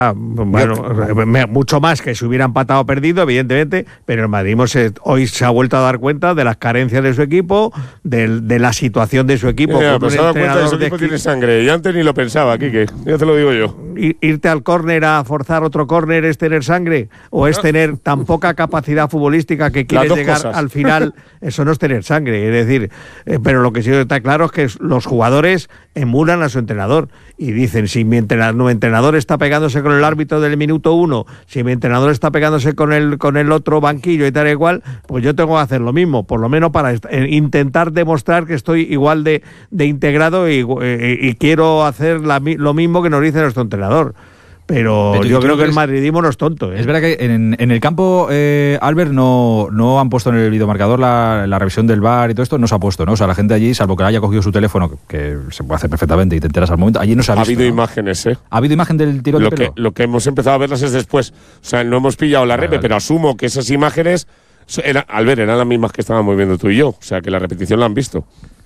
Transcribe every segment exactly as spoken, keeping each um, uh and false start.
Bueno, mucho más que si hubiera empatado o perdido, evidentemente, pero el madridismo se, hoy se ha vuelto a dar cuenta de las carencias de su equipo, de, de la situación de su equipo. Eh, pues se ha dado cuenta de que su equipo tiene sangre. Yo antes ni lo pensaba, Quique, ya te lo digo yo. Irte al córner a forzar otro córner es tener sangre, o es tener tan poca capacidad futbolística que quieres llegar cosas. Al final. Eso no es tener sangre, es decir, eh, pero lo que sí está claro es que los jugadores emulan a su entrenador y dicen, si mi entrenador, mi entrenador está pegándose con el árbitro del minuto uno, si mi entrenador está pegándose con el, con el otro banquillo y tal y igual, pues yo tengo que hacer lo mismo, por lo menos para est- intentar demostrar que estoy igual de, de integrado y, y, y quiero hacer la, lo mismo que nos dice nuestro entrenador. Pero, Pero yo creo que el madridismo no es tonto, ¿eh? Es verdad que en, en el campo, eh, Albert, no, no han puesto en el videomarcador la, la revisión del V A R y todo esto, no se ha puesto, ¿no? O sea, la gente allí, salvo que haya cogido su teléfono, que se puede hacer perfectamente y te enteras al momento, allí no se ha visto. Ha habido ¿no? imágenes, ¿eh? ¿Ha habido imagen del tirón lo de pelo? Que, lo que hemos empezado a verlas es después. O sea, no hemos pillado la vale, repe, vale. pero asumo que esas imágenes, era, Albert, eran las mismas que estábamos viendo tú y yo. O sea, que la repetición la han visto.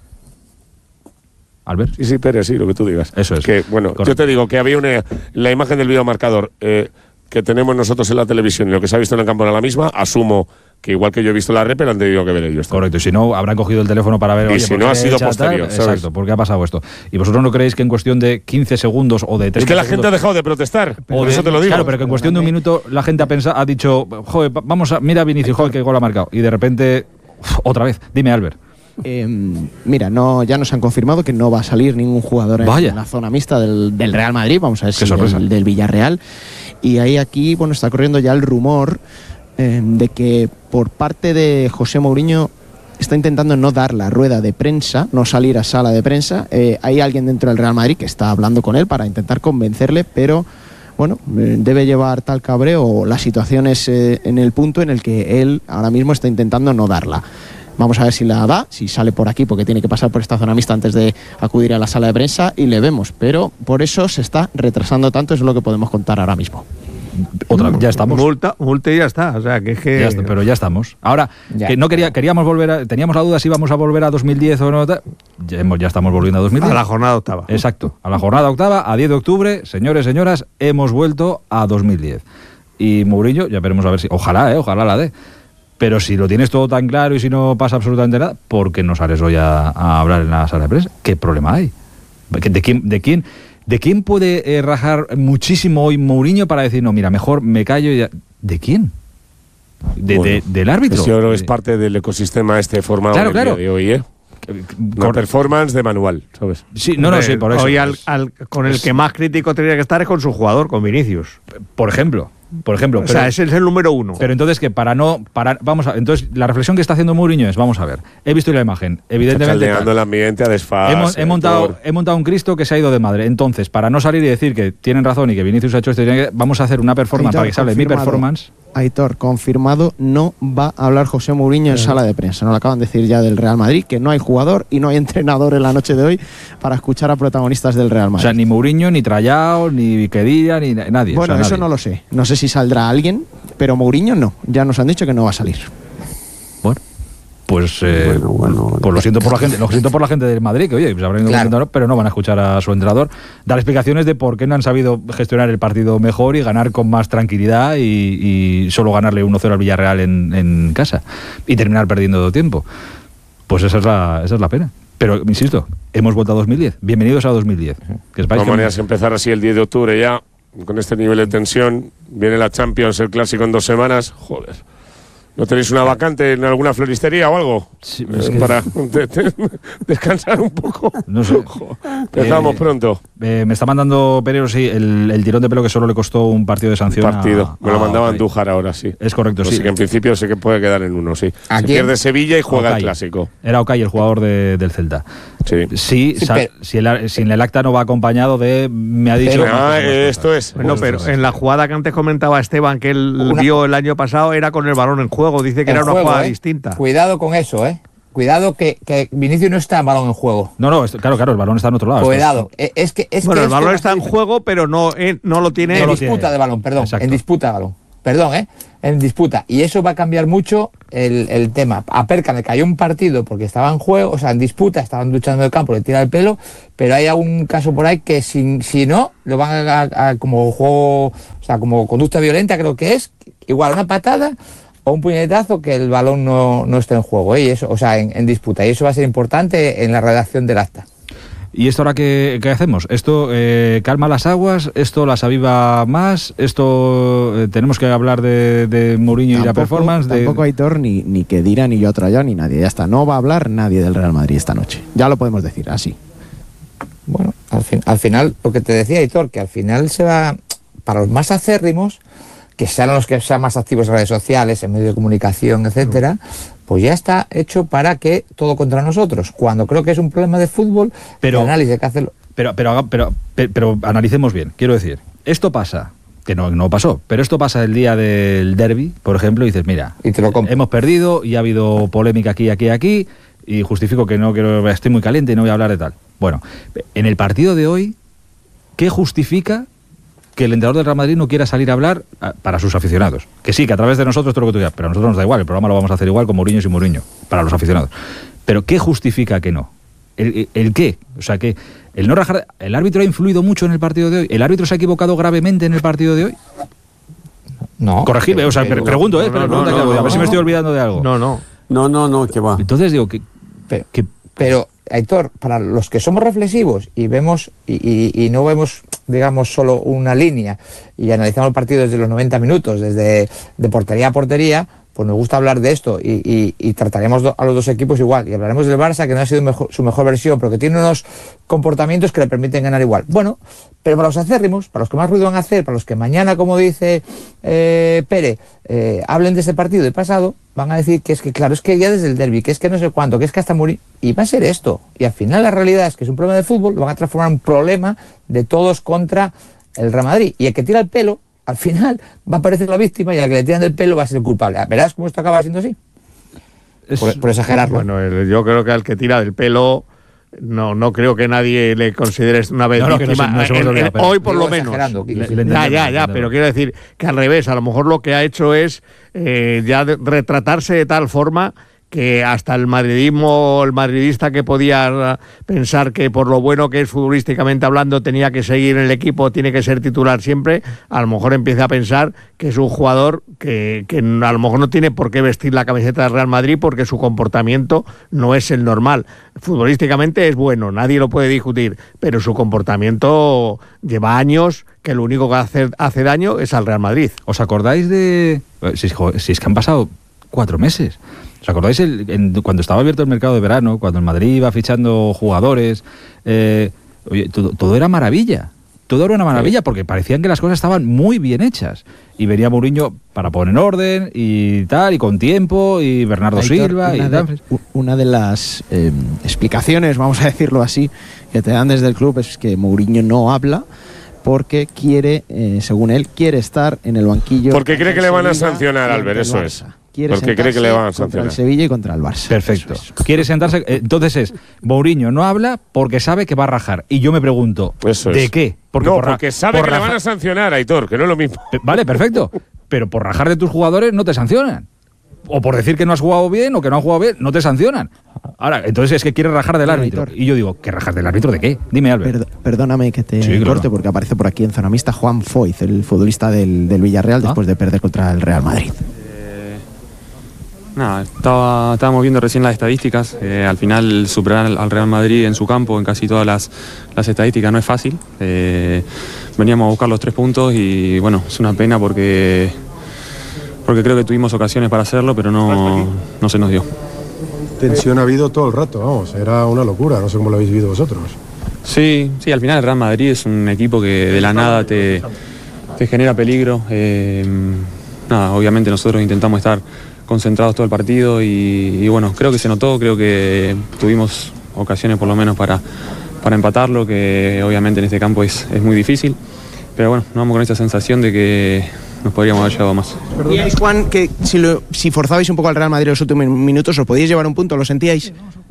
Albert. Sí, sí, Pérez, sí, lo que tú digas. Eso es. Que, bueno, correcto. Yo te digo que había una la imagen del videomarcador eh, que tenemos nosotros en la televisión y lo que se ha visto en el campo era la misma. Asumo que igual que yo he visto la repe, la han tenido que ver ellos. Correcto, y si no, habrán cogido el teléfono para ver... Y si no, ha sido posterior, ¿sabes? Exacto, ¿por qué ha pasado esto? ¿Y vosotros no creéis que en cuestión de quince segundos o de treinta Es que la segundos, gente ha dejado de protestar, o por de, eso te lo digo. Claro, pero que en cuestión de un minuto la gente ha pensado, ha dicho, joder, vamos a... Mira Vinicius, joder, qué gol ha marcado. Y de repente, uf, otra vez. Dime, Albert. Eh, mira, no, ya nos han confirmado que no va a salir ningún jugador en Vaya. la zona mixta del, del Real Madrid, vamos a ver qué si del, del Villarreal. Y ahí aquí, bueno, está corriendo ya el rumor eh, de que por parte de José Mourinho está intentando no dar la rueda de prensa, no salir a sala de prensa. Eh, hay alguien dentro del Real Madrid que está hablando con él para intentar convencerle, pero bueno, eh, debe llevar tal cabreo la situación es eh, en el punto en el que él ahora mismo está intentando no darla. Vamos a ver si la da, si sale por aquí, porque tiene que pasar por esta zona mixta antes de acudir a la sala de prensa y le vemos. Pero por eso se está retrasando tanto, eso es lo que podemos contar ahora mismo. Otra, ya estamos. Multa, multa y ya está. O sea, que es que... Ya está, pero ya estamos. Ahora, ya. que no quería, queríamos volver a, teníamos la duda si íbamos a volver a dos mil diez o no. Ya, hemos, ya estamos volviendo a dos mil diez. A la jornada octava. Exacto. A la jornada octava, a diez de octubre, señores, señoras, hemos vuelto a dos mil diez. Y Mourinho, ya veremos a ver si... Ojalá, eh, ojalá la dé. Pero si lo tienes todo tan claro y si no pasa absolutamente nada, ¿por qué no sales hoy a, a hablar en la sala de prensa? ¿Qué problema hay? ¿De quién, de quién, de quién puede eh, rajar muchísimo hoy Mourinho para decir, no, mira, mejor me callo y ya? ¿De quién? De, bueno, de, ¿Del árbitro? Yo creo que es parte del ecosistema este formado claro, el claro. día de hoy, ¿eh? Una performance de manual, ¿sabes? Sí, no, no, sí, por eso. Hoy al, al, con el que más crítico tendría que estar es con su jugador, con Vinicius. Por ejemplo. Por ejemplo, o pero, sea, ese es el número uno. Pero entonces que para no, para, vamos a, entonces la reflexión que está haciendo Mourinho es, vamos a ver, he visto la imagen, evidentemente. Está el ambiente a desfase. Hemos, he montado, he montado un Cristo que se ha ido de madre. Entonces, para no salir y decir que tienen razón y que Vinicius ha hecho esto, vamos a hacer una performance Aitor, para que se hable mi performance. Aitor, confirmado, no va a hablar José Mourinho en sala de prensa. Nos lo acaban de decir ya del Real Madrid, que no hay jugador y no hay entrenador en la noche de hoy para escuchar a protagonistas del Real Madrid. O sea, ni Mourinho, ni Trayao, ni Kedira, ni nadie. Bueno, o sea, eso nadie. no lo sé. No sé si saldrá alguien, pero Mourinho no. Ya nos han dicho que no va a salir. Bueno, pues, eh, bueno, bueno, pues lo siento por la gente, lo siento por la gente del Madrid, que oye, pues habrán ido claro. pero no van a escuchar a su entrenador dar explicaciones de por qué no han sabido gestionar el partido mejor y ganar con más tranquilidad y, y solo ganarle uno cero al Villarreal en, en casa y terminar perdiendo todo tiempo. Pues esa es la, esa es la pena. Pero, insisto, hemos vuelto a dos mil diez. Bienvenidos a dos mil diez. Que de todas maneras, empezar así el diez de octubre ya, con este nivel de tensión, viene la Champions, el Clásico en dos semanas, joder. ¿No tenéis una vacante en alguna floristería o algo? Sí, eh, es que... Para de, de, descansar un poco. No sé. Empezamos eh, pronto. Eh, me está mandando Pereiro, sí, el, el tirón de pelo que solo le costó un partido de sanción. Un partido. A, me lo mandaba a Andújar ahora, sí. Es correcto, pues sí. sí. Que en principio sí que puede quedar en uno, sí. Se pierde Sevilla y juega Okay. el Clásico. Era Okay, el jugador de, del Celta. Sí. Sí, sí pero... si, el, si el acta no va acompañado de... Me ha dicho... Pero, ah, esto es. Bueno, pero en la jugada que antes comentaba Esteban, que él una... vio el año pasado, era con el balón en juego. Dice que el era una juego, jugada ¿eh? distinta. Cuidado con eso, ¿eh? Cuidado que, que Vinicius no está en balón en juego. No, no, esto, claro, claro, el balón está en otro lado. Cuidado. Es, es que, es bueno, que el balón este está en juego, pero no, eh, no lo tiene... En no disputa tiene. de balón, perdón. Exacto. En disputa de balón. perdón, ¿eh? en disputa. Y eso va a cambiar mucho el, el tema. A Perca le cayó un partido porque estaba en juego, o sea, en disputa, estaban luchando en el campo, le tira el pelo, pero hay algún caso por ahí que si, si no, lo van a, a, a como juego, o sea, como conducta violenta creo que es, igual una patada o un puñetazo que el balón no, no esté en juego, ¿eh? Y eso, o sea, en, en disputa. Y eso va a ser importante en la redacción del acta. ¿Y esto ahora qué, qué hacemos? ¿Esto eh, calma las aguas? ¿Esto las aviva más? ¿Esto eh, tenemos que hablar de, de Mourinho y la performance? De... Tampoco Aitor, ni, ni que dirá, ni yo otra yo, ni nadie. Ya está, no va a hablar nadie del Real Madrid esta noche. Ya lo podemos decir, así. Bueno, al, fin, al final, lo que te decía Aitor, que al final se va, para los más acérrimos, que sean los que sean más activos en redes sociales, en medios de comunicación, etcétera, pues ya está hecho para que todo contra nosotros. Cuando creo que es un problema de fútbol, pero, el análisis hay que hacerlo. Pero, pero, pero, pero, pero analicemos bien. Quiero decir, esto pasa, que no, no pasó, pero esto pasa el día del derbi, por ejemplo, y dices, mira, y te lo compro. Hemos perdido y ha habido polémica aquí, aquí, aquí, y justifico que no quiero, estoy muy caliente y no voy a hablar de tal. Bueno, en el partido de hoy, ¿qué justifica que el entrenador del Real Madrid no quiera salir a hablar a, para sus aficionados? Que sí, que a través de nosotros todo lo que tú digas, pero a nosotros nos da igual, el programa lo vamos a hacer igual con Mourinho y sin Mourinho, para los aficionados. Pero ¿qué justifica que no? ¿El, el, el qué? O sea, que el no rajar, ¿el árbitro ha influido mucho en el partido de hoy? ¿El árbitro se ha equivocado gravemente en el partido de hoy? No. Corregirme, o sea, pero, pregunto, ¿eh? no, no, pregunta no, que hago, no, a ver si no, me estoy olvidando de algo. No, no. No, no, no, que va. Entonces digo que... Pero, que pero Aitor, para los que somos reflexivos y vemos y, y, y no vemos, digamos, solo una línea y analizamos el partido desde los noventa minutos, desde de portería a portería, pues nos gusta hablar de esto y, y, y trataremos a los dos equipos igual. Y hablaremos del Barça, que no ha sido mejor, su mejor versión, pero que tiene unos comportamientos que le permiten ganar igual. Bueno, pero para los acérrimos, para los que más ruido van a hacer, para los que mañana, como dice eh, Pere, eh, hablen de ese partido de pasado, van a decir que es que, claro, es que ya desde el derbi, que es que no sé cuánto, que es que hasta morir. Y va a ser esto. Y al final la realidad es que es un problema de fútbol, lo van a transformar en un problema de todos contra el Real Madrid. Y el que tira el pelo, al final va a aparecer la víctima y al que le tiran del pelo va a ser el culpable. ¿Verás cómo esto acaba siendo así? es, Por, por exagerarlo. Bueno, el, yo creo que al que tira del pelo, no no creo que nadie le considere una vez No, no, que víctima. no se- no se En- olvida, en- pero- hoy por lo Digo menos. exagerando, Le- Quique. le Ya, ya, ya, entendemos. pero quiero decir que al revés, a lo mejor lo que ha hecho es eh, ya de- retratarse de tal forma que hasta el madridismo, el madridista que podía pensar que por lo bueno que es futbolísticamente hablando tenía que seguir en el equipo, tiene que ser titular siempre, a lo mejor empieza a pensar que es un jugador que, que a lo mejor no tiene por qué vestir la camiseta del Real Madrid porque su comportamiento no es el normal. Futbolísticamente es bueno, nadie lo puede discutir, pero su comportamiento lleva años que lo único que hace, hace daño es al Real Madrid. ¿Os acordáis de...? Si, si es que han pasado cuatro meses. ¿Os acordáis el, en, cuando estaba abierto el mercado de verano, cuando el Madrid iba fichando jugadores? Eh, oye, todo, todo era maravilla. Todo era una maravilla porque parecían que las cosas estaban muy bien hechas. Y venía Mourinho para poner en orden y tal, y con tiempo, y Bernardo Aitor, Silva una y de, tal. una de las eh, explicaciones, vamos a decirlo así, que te dan desde el club es que Mourinho no habla porque quiere, eh, según él, quiere estar en el banquillo. Porque cree que le van a Sevilla sancionar, y Albert, contra eso el es. Barça. Quiere Porque cree que le van a sentarse contra sancionar. el Sevilla y contra el Barça. Perfecto. Eso es. Quiere sentarse. eh, Entonces es, Mourinho no habla porque sabe que va a rajar. Y yo me pregunto, Eso ¿de es. qué? no, por ra- porque sabe por que le rajar- van a sancionar, Aitor, que no es lo mismo. Pe- Vale, perfecto. Pero por rajar de tus jugadores no te sancionan. O por decir que no has jugado bien o que no has jugado bien, no te sancionan. Ahora, entonces es que quieres rajar del Pero, árbitro. Aitor. Y yo digo, ¿qué rajas del árbitro de qué? Dime, Albert. Perd- perdóname que te Sí, claro. corte porque aparece por aquí en Zona Mixta Juan Foyz, el futbolista del, del Villarreal, Ah. después de perder contra el Real Madrid. Eh, Nada, estaba, estábamos viendo recién las estadísticas. Eh, al final superar al, al Real Madrid en su campo, en casi todas las, las estadísticas, no es fácil. Eh, veníamos a buscar los tres puntos y bueno, es una pena porque, porque creo que tuvimos ocasiones para hacerlo, pero no, no se nos dio. Tensión ha habido todo el rato, vamos, era una locura, no sé cómo lo habéis vivido vosotros. Sí, sí, al final el Real Madrid es un equipo que de la nada te, te genera peligro. Eh, nada, obviamente nosotros intentamos estar concentrados todo el partido y, y bueno, creo que se notó, creo que tuvimos ocasiones por lo menos para, para empatarlo, que obviamente en este campo es, es muy difícil, pero bueno, nos vamos con esa sensación de que nos podríamos haber llevado más. ¿Sentíais, Juan, que si, lo, si forzabais un poco al Real Madrid en los últimos minutos os podíais llevar un punto? ¿Lo sentíais?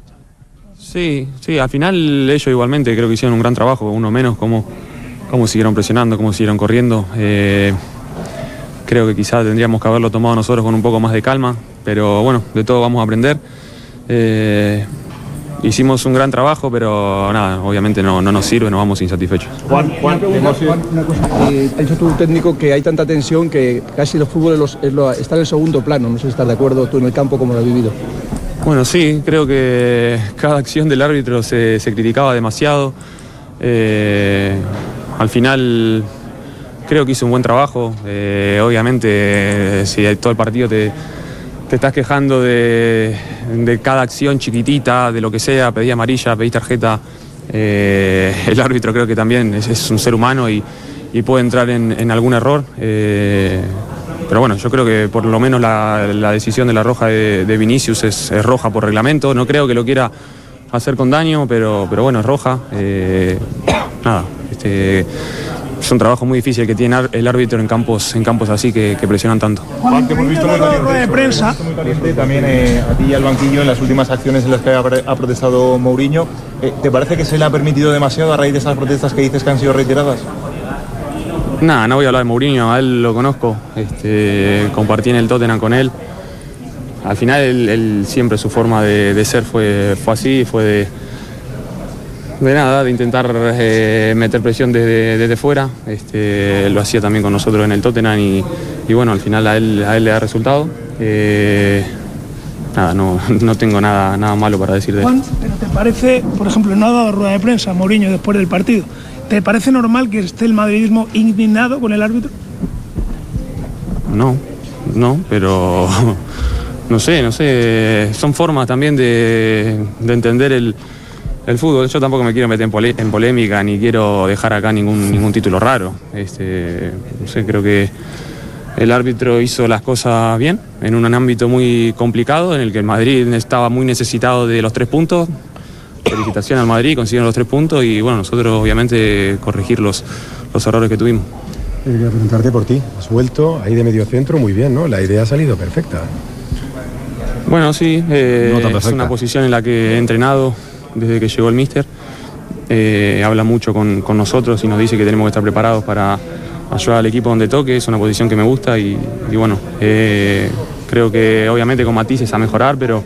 Sí, sí, al final ellos igualmente creo que hicieron un gran trabajo, uno menos, cómo, cómo siguieron presionando, cómo siguieron corriendo. Eh, creo que quizás tendríamos que haberlo tomado nosotros con un poco más de calma, pero bueno, de todo vamos a aprender. Eh, hicimos un gran trabajo, pero nada, obviamente no, no nos sirve, nos vamos insatisfechos. Juan, Juan, Juan, Juan una cosa. Eh, ha dicho tu técnico que hay tanta tensión que casi los fútbol los, es lo, está en el segundo plano. No sé si estás de acuerdo tú en el campo, cómo lo has vivido. Bueno, sí, creo que cada acción del árbitro se, se criticaba demasiado. Eh, al final creo que hizo un buen trabajo. Eh, obviamente, eh, si todo el partido te... te estás quejando de, de cada acción chiquitita, de lo que sea, pedí amarilla, pedí tarjeta, eh, el árbitro creo que también es, es un ser humano y, y puede entrar en, en algún error, eh, pero bueno, yo creo que por lo menos la, la decisión de la roja de, de Vinicius es, es roja por reglamento, no creo que lo quiera hacer con daño, pero, pero bueno, es roja, eh, nada, este... es un trabajo muy difícil que tiene el árbitro en campos, en campos así que, que presionan tanto. Juan, te hemos visto muy caliente, de prensa. Muy caliente también eh, a ti y al banquillo en las últimas acciones en las que ha, ha protestado Mourinho. Eh, ¿Te parece que se le ha permitido demasiado a raíz de esas protestas que dices que han sido reiteradas? Nada, no voy a hablar de Mourinho, a él lo conozco, este, compartí en el Tottenham con él. Al final él, él siempre su forma de, de ser fue, fue así, fue de... De nada, de intentar eh, meter presión desde, desde fuera, este, lo hacía también con nosotros en el Tottenham y, y bueno, al final a él, a él le da resultado. Eh, nada, no, no tengo nada, nada malo para decir de él. Juan, ¿pero te parece, por ejemplo, no ha dado rueda de prensa Mourinho después del partido, ¿te parece normal que esté el madridismo indignado con el árbitro? No, no, pero no sé, no sé, son formas también de, de entender el... El fútbol. Yo tampoco me quiero meter en, pole en polémica ni quiero dejar acá ningún, ningún título raro. Este, no sé, creo que el árbitro hizo las cosas bien en un ámbito muy complicado en el que el Madrid estaba muy necesitado de los tres puntos. Felicitaciones al Madrid, consiguieron los tres puntos y bueno, nosotros obviamente corregir los, los errores que tuvimos. Quería preguntarte por ti. Has vuelto ahí de medio centro muy bien, ¿no? La idea ha salido perfecta. Bueno, sí, eh, no es una posición en la que he entrenado desde que llegó el míster, eh, habla mucho con, con nosotros y nos dice que tenemos que estar preparados para ayudar al equipo donde toque, es una posición que me gusta y, y bueno, eh, creo que obviamente con matices a mejorar, pero,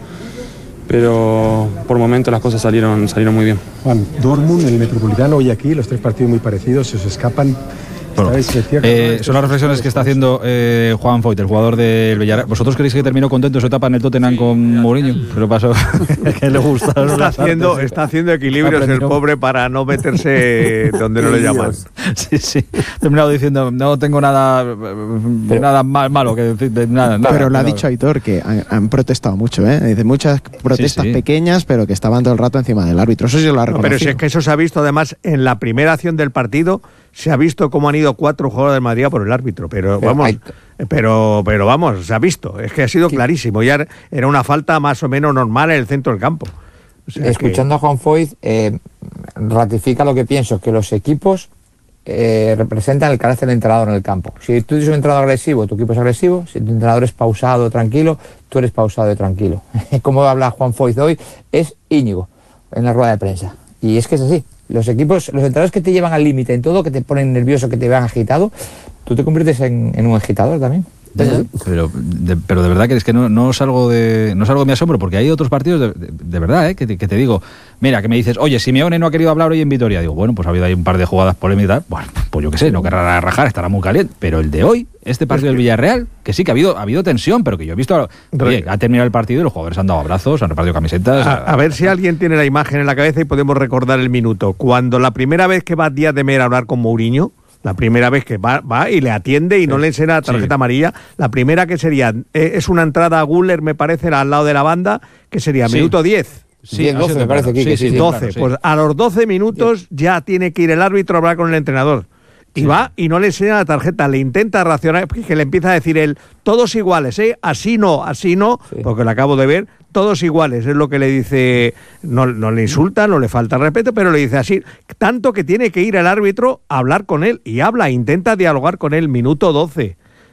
pero por momentos las cosas salieron, salieron muy bien. Juan, Dortmund, el Metropolitano, hoy aquí, los tres partidos muy parecidos, se os escapan. Bueno, eh, son las reflexiones que está haciendo eh, Juan Foyt, el jugador del Villarreal. ¿Vosotros creéis que terminó contento su etapa en el Tottenham con Mourinho? ¿Qué le pasó? ¿Qué le gusta? Está haciendo, está haciendo equilibrios el pobre para no meterse donde no le llaman. Sí, sí. Terminado diciendo, no tengo nada, pero, nada mal, malo que decir. De nada, nada, pero lo ha dicho Aitor, que han, han protestado mucho, ¿eh? Dice, muchas protestas sí, sí. pequeñas, pero que estaban todo el rato encima del árbitro. Eso sí lo ha reconocido. No, pero si es que eso se ha visto además en la primera acción del partido. Se ha visto cómo han ido cuatro jugadores del Madrid por el árbitro, pero, pero vamos, hay... pero, pero vamos, se ha visto, es que ha sido ¿Qué? clarísimo, ya era una falta más o menos normal en el centro del campo. O sea, Escuchando que... a Juan Foyt, eh, ratifica lo que pienso, que los equipos eh, representan el carácter del entrenador en el campo. Si tú eres un entrenador agresivo, tu equipo es agresivo, si tu entrenador es pausado, tranquilo, tú eres pausado y tranquilo. Como habla Juan Foyt hoy, es Íñigo en la rueda de prensa, y es que es así. Los equipos, los entrenadores que te llevan al límite en todo, que te ponen nervioso, que te vean agitado, tú te conviertes en, en un agitador también. Pero de, pero de verdad que es que no, no salgo de no salgo de mi asombro, porque hay otros partidos de, de, de verdad, ¿eh? que, te, que te digo, mira, que me dices, oye, Simeone no ha querido hablar hoy en Vitoria. Digo, bueno, pues ha habido ahí un par de jugadas polémicas, bueno, pues yo qué sé, no querrá rajar, estará muy caliente, pero el de hoy, este partido del Villarreal, que sí que ha habido ha habido tensión, pero que yo he visto, oye, ha terminado el partido y los jugadores han dado abrazos, han repartido camisetas. A, a ver si alguien tiene la imagen en la cabeza y podemos recordar el minuto. Cuando la primera vez que va Díaz de Mera a hablar con Mourinho, la primera vez que va, va y le atiende y sí. no le enseña la tarjeta sí. amarilla, la primera que sería, eh, es una entrada a Guller, me parece, al lado de la banda, que sería sí. minuto diez. Sí, diez, doce me parece que sí, sí, sí, doce. Claro, sí. Pues a los doce minutos sí. ya tiene que ir el árbitro a hablar con el entrenador. Y sí. va y no le enseña la tarjeta, le intenta racionar, que le empieza a decir él, todos iguales, ¿eh? Así no, así no, sí. porque lo acabo de ver, todos iguales, es lo que le dice, no, no le insulta, no le falta respeto, pero le dice así, tanto que tiene que ir el árbitro a hablar con él, y habla, intenta dialogar con él, minuto doce.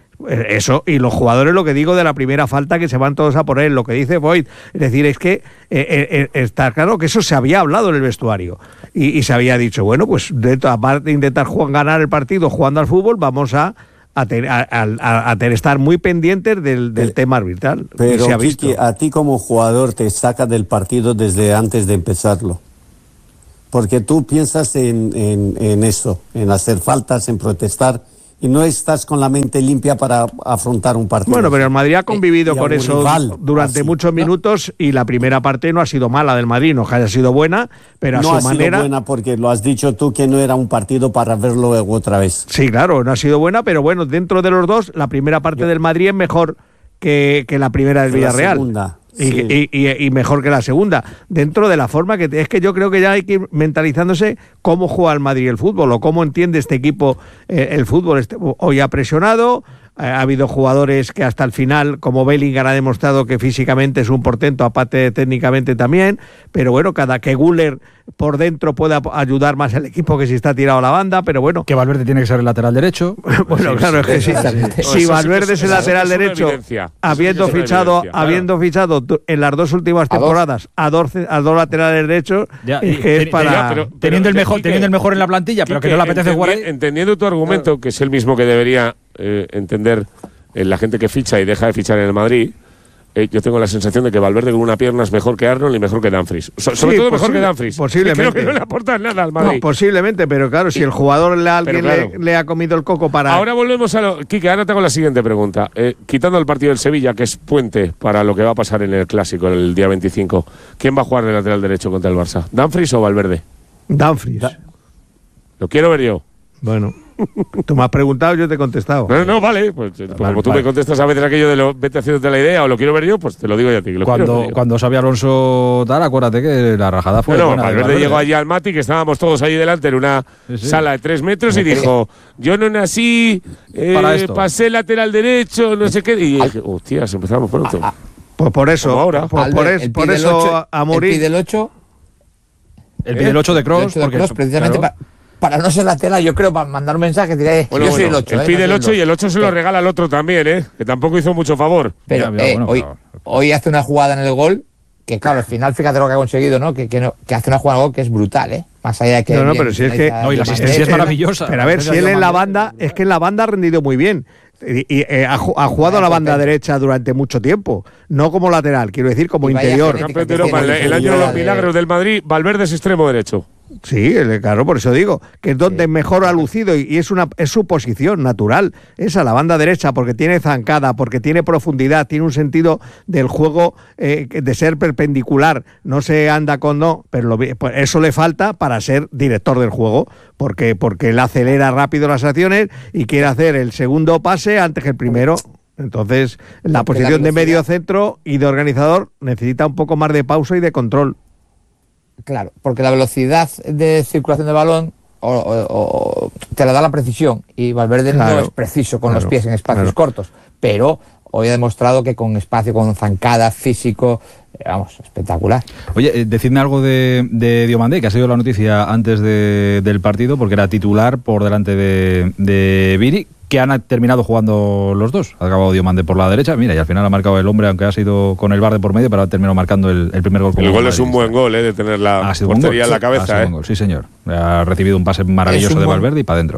Eso, y los jugadores, lo que digo de la primera falta, que se van todos a por él, lo que dice Foyt, es decir, es que eh, eh, está claro que eso se había hablado en el vestuario, y, y se había dicho, bueno, pues de, aparte de intentar jugar, ganar el partido jugando al fútbol, vamos a a, ter, a, a, a ter estar muy pendientes del, del pero, tema arbitral. Pero se ha visto. Kiki, a ti como jugador te saca del partido desde antes de empezarlo. Porque tú piensas en, en, en eso, en hacer faltas, en protestar, y no estás con la mente limpia para afrontar un partido. Bueno, pero el Madrid ha convivido y con eso rival, durante así. muchos minutos y la primera parte no ha sido mala del Madrid, no que haya sido buena, pero a no su ha manera... sido buena porque lo has dicho tú que no era un partido para verlo luego otra vez. Sí, claro, no ha sido buena, pero bueno, dentro de los dos, la primera parte Yo. del Madrid es mejor que, que la primera del Villarreal. La segunda. Y, sí. y, y, y mejor que la segunda, dentro de la forma que es que yo creo que ya hay que ir mentalizándose cómo juega el Madrid el fútbol o cómo entiende este equipo eh, el fútbol. Este, hoy ha presionado, eh, ha habido jugadores que hasta el final, como Bellingham, ha demostrado que físicamente es un portento, aparte técnicamente también, pero bueno, cada que Güler por dentro pueda ayudar más al equipo que si está tirado a la banda, pero bueno. Que Valverde tiene que ser el lateral derecho. Bueno, sí, claro, sí, es que sí. Si sí, Valverde es el lateral derecho, habiendo fichado, habiendo fichado en las dos últimas temporadas a dos, a dos laterales derechos, ya, es que es para... Ya, pero, pero, teniendo, el mejor, teniendo el mejor en la plantilla, pero que no le apetece jugar ahí. Entendiendo tu argumento, claro, que es el mismo que debería eh, entender eh, la gente que ficha y deja de fichar en el Madrid, Eh, yo tengo la sensación de que Valverde con una pierna es mejor que Arnold y mejor que Dumfries. So, sobre sí, todo mejor que Dumfries. Posiblemente. Creo que no le aporta nada al Madrid. No, posiblemente, pero claro, si el jugador le, alguien claro. le, le ha comido el coco para... Ahora volvemos a lo... Quique, ahora tengo la siguiente pregunta. Eh, quitando el partido del Sevilla, que es puente para lo que va a pasar en el Clásico el día veinticinco, ¿quién va a jugar de lateral derecho contra el Barça? ¿Dumfries o Valverde? Dumfries. Da- Lo quiero ver yo. Bueno... Tú me has preguntado, yo te he contestado. No, no, vale. Pues, pues vale, como tú vale. me contestas a veces aquello de lo vete haciéndote la idea o lo quiero ver yo, pues te lo digo yo a ti. Lo cuando cuando Xabi Alonso tal, acuérdate que la rajada fue. No, no, Valverde llegó allí al Mati, que estábamos todos allí delante en una sí, sí. sala de tres metros y dijo: yo no nací, eh, pasé lateral derecho, no sé qué. Y dije: hostias, empezamos pronto. Ah, ah. Pues por eso, ahora. Por, por, es, por eso, Amorim. El Pide ocho. El Pide ocho de Kroos, porque Kroos, precisamente claro. para. Para no ser lateral, yo creo, para mandar un mensaje, diré, bueno, yo bueno, soy el ocho. Él eh, pide no el ocho y el ocho se lo regala al otro también, ¿eh? Que tampoco hizo mucho favor. Pero mira, mira, eh, bueno, hoy, claro. hoy hace una jugada en el gol, que claro, al final fíjate lo que ha conseguido, ¿no? Que, que, no, que hace una jugada en el gol que es brutal, ¿eh? Más allá de que... No, no, pero si es que... No, y la asistencia es maravillosa. Pero a ver, si él en la banda, es que en la banda ha rendido muy bien. Y, y eh, ha, ha jugado a la banda derecha durante mucho tiempo, no como lateral, quiero decir como interior. Campeón de Europa, el, el año de los milagros del Madrid, Valverde es extremo derecho. Sí, claro, por eso digo que es donde sí. mejor ha lucido y es una es su posición natural, es a la banda derecha porque tiene zancada, porque tiene profundidad, tiene un sentido del juego eh, de ser perpendicular, no se anda con no, pero lo, pues eso le falta para ser director del juego, porque porque él acelera rápido las acciones y quiere hacer el segundo pase antes que el primero. Entonces, la porque posición la de medio centro y de organizador necesita un poco más de pausa y de control. Claro, porque la velocidad de circulación del balón o, o, o, te la da la precisión y Valverde claro, no es preciso con claro, los pies en espacios claro. cortos, pero hoy ha demostrado que con espacio, con zancada, físico, vamos, espectacular. Oye, eh, decidme algo de, de Diomandé, que ha sido la noticia antes de, del partido, porque era titular por delante de, de Viri, que han terminado jugando los dos. Ha acabado Diomandé por la derecha, mira, y al final ha marcado el hombre, aunque ha sido con el bar de por medio, pero ha terminado marcando el, el primer gol. El gol es un buen gol, ¿eh? De tener la portería en la cabeza, ¿eh? Gol, sí, señor. Ha recibido un pase maravilloso de Valverde y para adentro.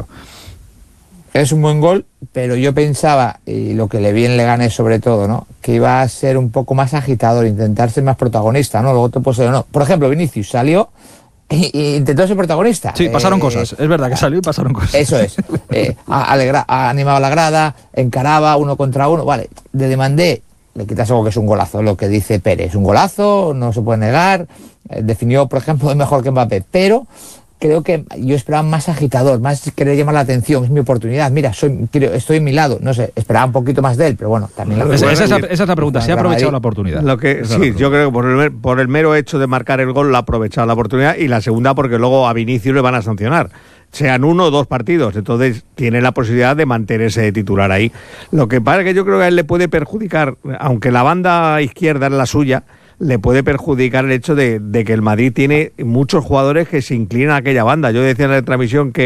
Es un buen gol, pero yo pensaba, y lo que le vi en Leganés sobre todo, ¿no? Que iba a ser un poco más agitador, intentar ser más protagonista, ¿no? Luego te puedo ser o no. Por ejemplo, Vinicius salió y, y intentó ser protagonista. Sí, pasaron eh, cosas. Es verdad que salió y pasaron cosas. Eso es. Eh, alegra, animaba la grada, encaraba uno contra uno. Vale, de Demandé le quitas algo que es un golazo, lo que dice Pérez. Un golazo, no se puede negar. Eh, definió, por ejemplo, mejor que Mbappé, pero... creo que yo esperaba más agitador, más querer llamar la atención, es mi oportunidad, mira, soy, estoy en mi lado, no sé, esperaba un poquito más de él, pero bueno, también... La esa, esa, es la, esa es la pregunta, ¿se ha aprovechado la oportunidad? Lo que, sí, yo creo que por el, por el mero hecho de marcar el gol, la ha aprovechado la oportunidad, y la segunda porque luego a Vinicius le van a sancionar, sean uno o dos partidos, entonces tiene la posibilidad de mantenerse de titular ahí. Lo que pasa es que yo creo que a él le puede perjudicar, aunque la banda izquierda es la suya, le puede perjudicar el hecho de, de que el Madrid tiene muchos jugadores que se inclinan a aquella banda. Yo decía en la transmisión que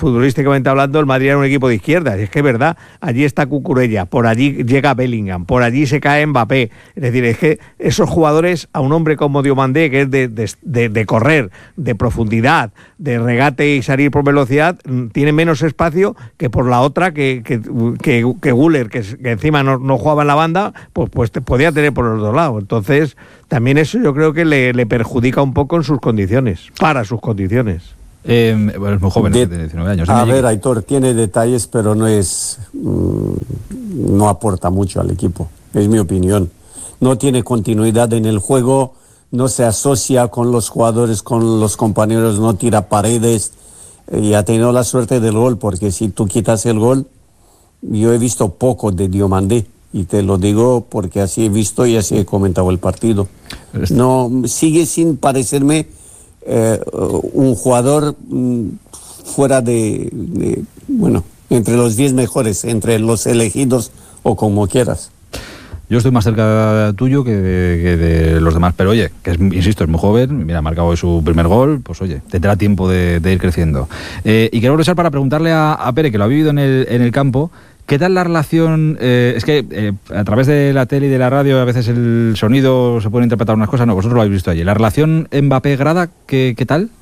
futbolísticamente hablando, el Madrid era un equipo de izquierda. Y es que es verdad, allí está Cucurella, por allí llega Bellingham, por allí se cae Mbappé. Es decir, es que esos jugadores, a un hombre como Diomandé, que es de, de, de, de correr, de profundidad, de regate y salir por velocidad, tiene menos espacio que por la otra, que, que, que, que Güler, que, que encima no, no jugaba en la banda, pues, pues te podía tener por los dos lados. Entonces, también eso yo creo que le, le perjudica un poco en sus condiciones, para sus condiciones. Eh, bueno, es muy joven, de, tiene diecinueve años. A ver, Aitor, tiene detalles, pero no es, mmm, no aporta mucho al equipo, es mi opinión. No tiene continuidad en el juego, no se asocia con los jugadores, con los compañeros, no tira paredes, y ha tenido la suerte del gol, porque si tú quitas el gol, yo he visto poco de Diomandé, y te lo digo porque así he visto y así he comentado el partido. No, sigue sin parecerme Eh, un jugador mm, fuera de, de, bueno, entre los diez mejores, entre los elegidos o como quieras. Yo estoy más cerca tuyo que de, que de los demás, pero oye, que es, insisto, es muy joven, mira, ha marcado hoy su primer gol, pues oye, tendrá tiempo de, de ir creciendo. Eh, y quiero aprovechar para preguntarle a, a Pere, que lo ha vivido en el, en el campo, ¿qué tal la relación? Eh, es que eh, a través de la tele y de la radio a veces el sonido se puede interpretar unas cosas, no, vosotros lo habéis visto allí. ¿La relación Mbappé-Grada, ¿qué, qué tal?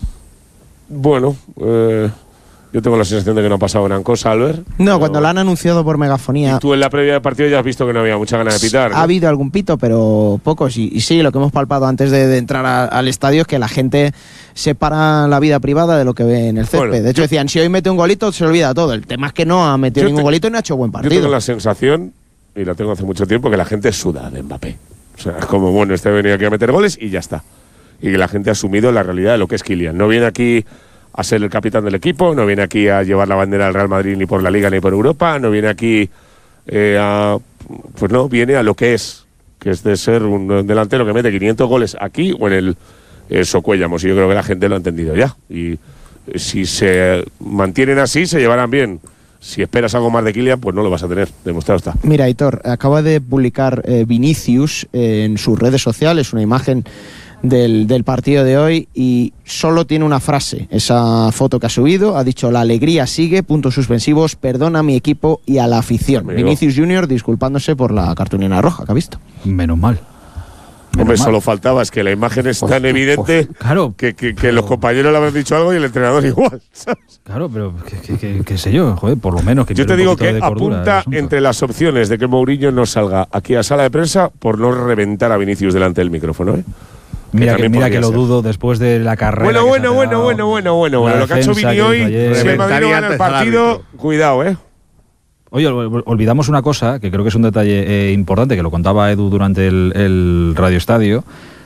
Bueno, eh, yo tengo la sensación de que no ha pasado gran cosa, Albert. No, cuando lo han anunciado por megafonía. Y tú en la previa del partido ya has visto que no había mucha ganas de pitar, ¿no? Ha habido algún pito, pero pocos. Y, y sí, lo que hemos palpado antes de, de entrar a, al estadio es que la gente separa la vida privada de lo que ve en el césped. Bueno, de hecho, yo, decían, si hoy mete un golito, se olvida todo. El tema es que no ha metido ningún te, golito y no ha hecho buen partido. Yo tengo la sensación, y la tengo hace mucho tiempo, que la gente suda de Mbappé. O sea, es como, bueno, este venía aquí a meter goles y ya está. Y que la gente ha asumido la realidad de lo que es Kylian. No viene aquí a ser el capitán del equipo, no viene aquí a llevar la bandera del Real Madrid ni por la Liga ni por Europa, no viene aquí eh, a... Pues no, viene a lo que es, que es de ser un delantero que mete quinientos goles aquí o en el eh, Socuéllamos. Y yo creo que la gente lo ha entendido ya. Y eh, si se mantienen así, se llevarán bien. Si esperas algo más de Kylian, pues no lo vas a tener, demostrado está. Mira, Aitor, acaba de publicar eh, Vinicius eh, en sus redes sociales una imagen Del, del partido de hoy y solo tiene una frase, esa foto que ha subido, ha dicho: la alegría sigue, puntos suspensivos, perdona a mi equipo y a la afición. Amigo. Vinicius Junior disculpándose por la cartulina roja que ha visto. Menos mal. Menos Hombre, mal. Solo faltaba, es que la imagen es tan pues, evidente pues, claro, que, que, que los compañeros le habrán dicho algo y el entrenador igual, ¿sabes? Claro, pero qué sé yo, joder, por lo menos que yo te digo que apunta entre las opciones de que Mourinho no salga aquí a sala de prensa por no reventar a Vinicius delante del micrófono, ¿eh? Mira que, mira que lo ser. dudo después de la carrera. Bueno, bueno, bueno, bueno, bueno, bueno, bueno. Lo que ha hecho Vini hoy, si el Madrid no gana el partido, cuidado, ¿eh? Oye, olvidamos una cosa, que creo que es un detalle eh, importante, que lo contaba Edu durante el, el Radio Estadio,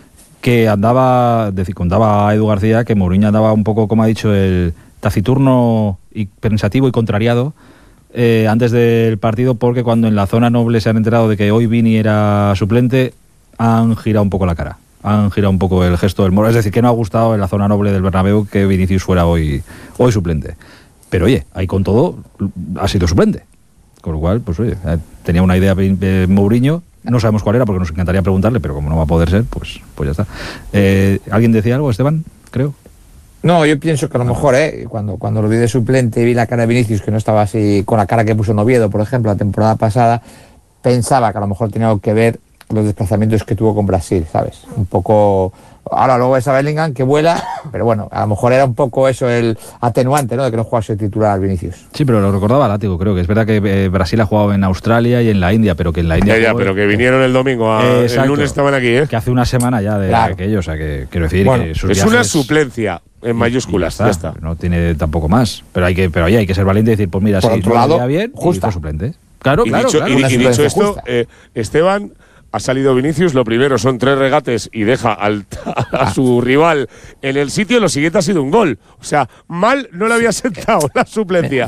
que andaba, decir, contaba a Edu García que Mourinho andaba un poco, como ha dicho, el taciturno y pensativo y contrariado eh, antes del partido, porque cuando en la zona noble se han enterado de que hoy Vini era suplente, han girado un poco la cara. Han girado un poco el gesto del moro. Es decir, que no ha gustado en la zona noble del Bernabéu que Vinicius fuera hoy, hoy suplente. Pero oye, ahí con todo ha sido suplente. Con lo cual, pues oye, tenía una idea de Mourinho, no sabemos cuál era porque nos encantaría preguntarle, pero como no va a poder ser, pues, pues ya está. Eh, ¿Alguien decía algo, Esteban? Creo. No, yo pienso que a lo mejor, ¿eh? cuando, cuando lo vi de suplente y vi la cara de Vinicius, que no estaba así con la cara que puso en Oviedo, por ejemplo, la temporada pasada, pensaba que a lo mejor tenía algo que ver los desplazamientos que tuvo con Brasil, ¿sabes? Un poco... Ahora luego ves a Bellingham que vuela, pero bueno, a lo mejor era un poco eso el atenuante, ¿no? De que no jugase titular Vinicius. Sí, pero lo recordaba Látigo, creo que es verdad que eh, Brasil ha jugado en Australia y en la India, pero que en la India... Ya, ya, pero que vinieron el domingo, a, eh, el lunes estaban aquí, ¿eh? Que hace una semana ya de claro. aquello, o sea, que quiero decir bueno, que sus es viajes, una suplencia en mayúsculas, ya está, ya está. No tiene tampoco más, pero hay que pero ahí hay que ser valiente y decir, pues mira, por si otro lado, bien, justa. Y suplente. Claro, y claro, dicho, claro. Y, y dicho esto, eh, Esteban... Ha salido Vinicius, lo primero son tres regates y deja al, a, a su rival en el sitio, lo siguiente ha sido un gol. O sea, mal no le había sentado la suplencia.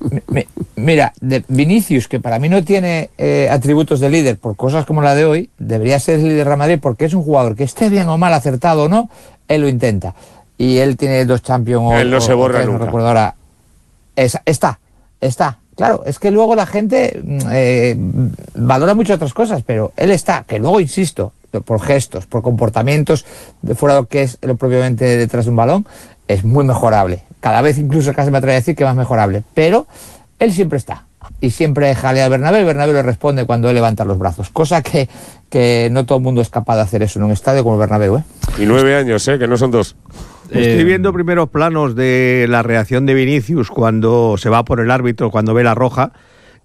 Mira, de Vinicius, que para mí no tiene eh, atributos de líder por cosas como la de hoy, debería ser el líder de Real Madrid porque es un jugador que esté bien o mal acertado o no, él lo intenta. Y él tiene dos Champions. Él no o, se borra o, nunca. No recuerdo ahora. Es, está, está. Claro, es que luego la gente eh, valora mucho otras cosas, pero él está, que luego, insisto, por gestos, por comportamientos, de fuera de lo que es lo propiamente detrás de un balón, es muy mejorable. Cada vez incluso casi me atrevo a decir que más mejorable. Pero él siempre está. Y siempre jalea al Bernabéu, y Bernabéu le responde cuando él levanta los brazos. Cosa que, que no todo el mundo es capaz de hacer eso en un estadio como el Bernabéu, ¿eh? Y nueve años, ¿eh? Que no son dos. Estoy viendo primeros planos de la reacción de Vinicius cuando se va por el árbitro, cuando ve la roja,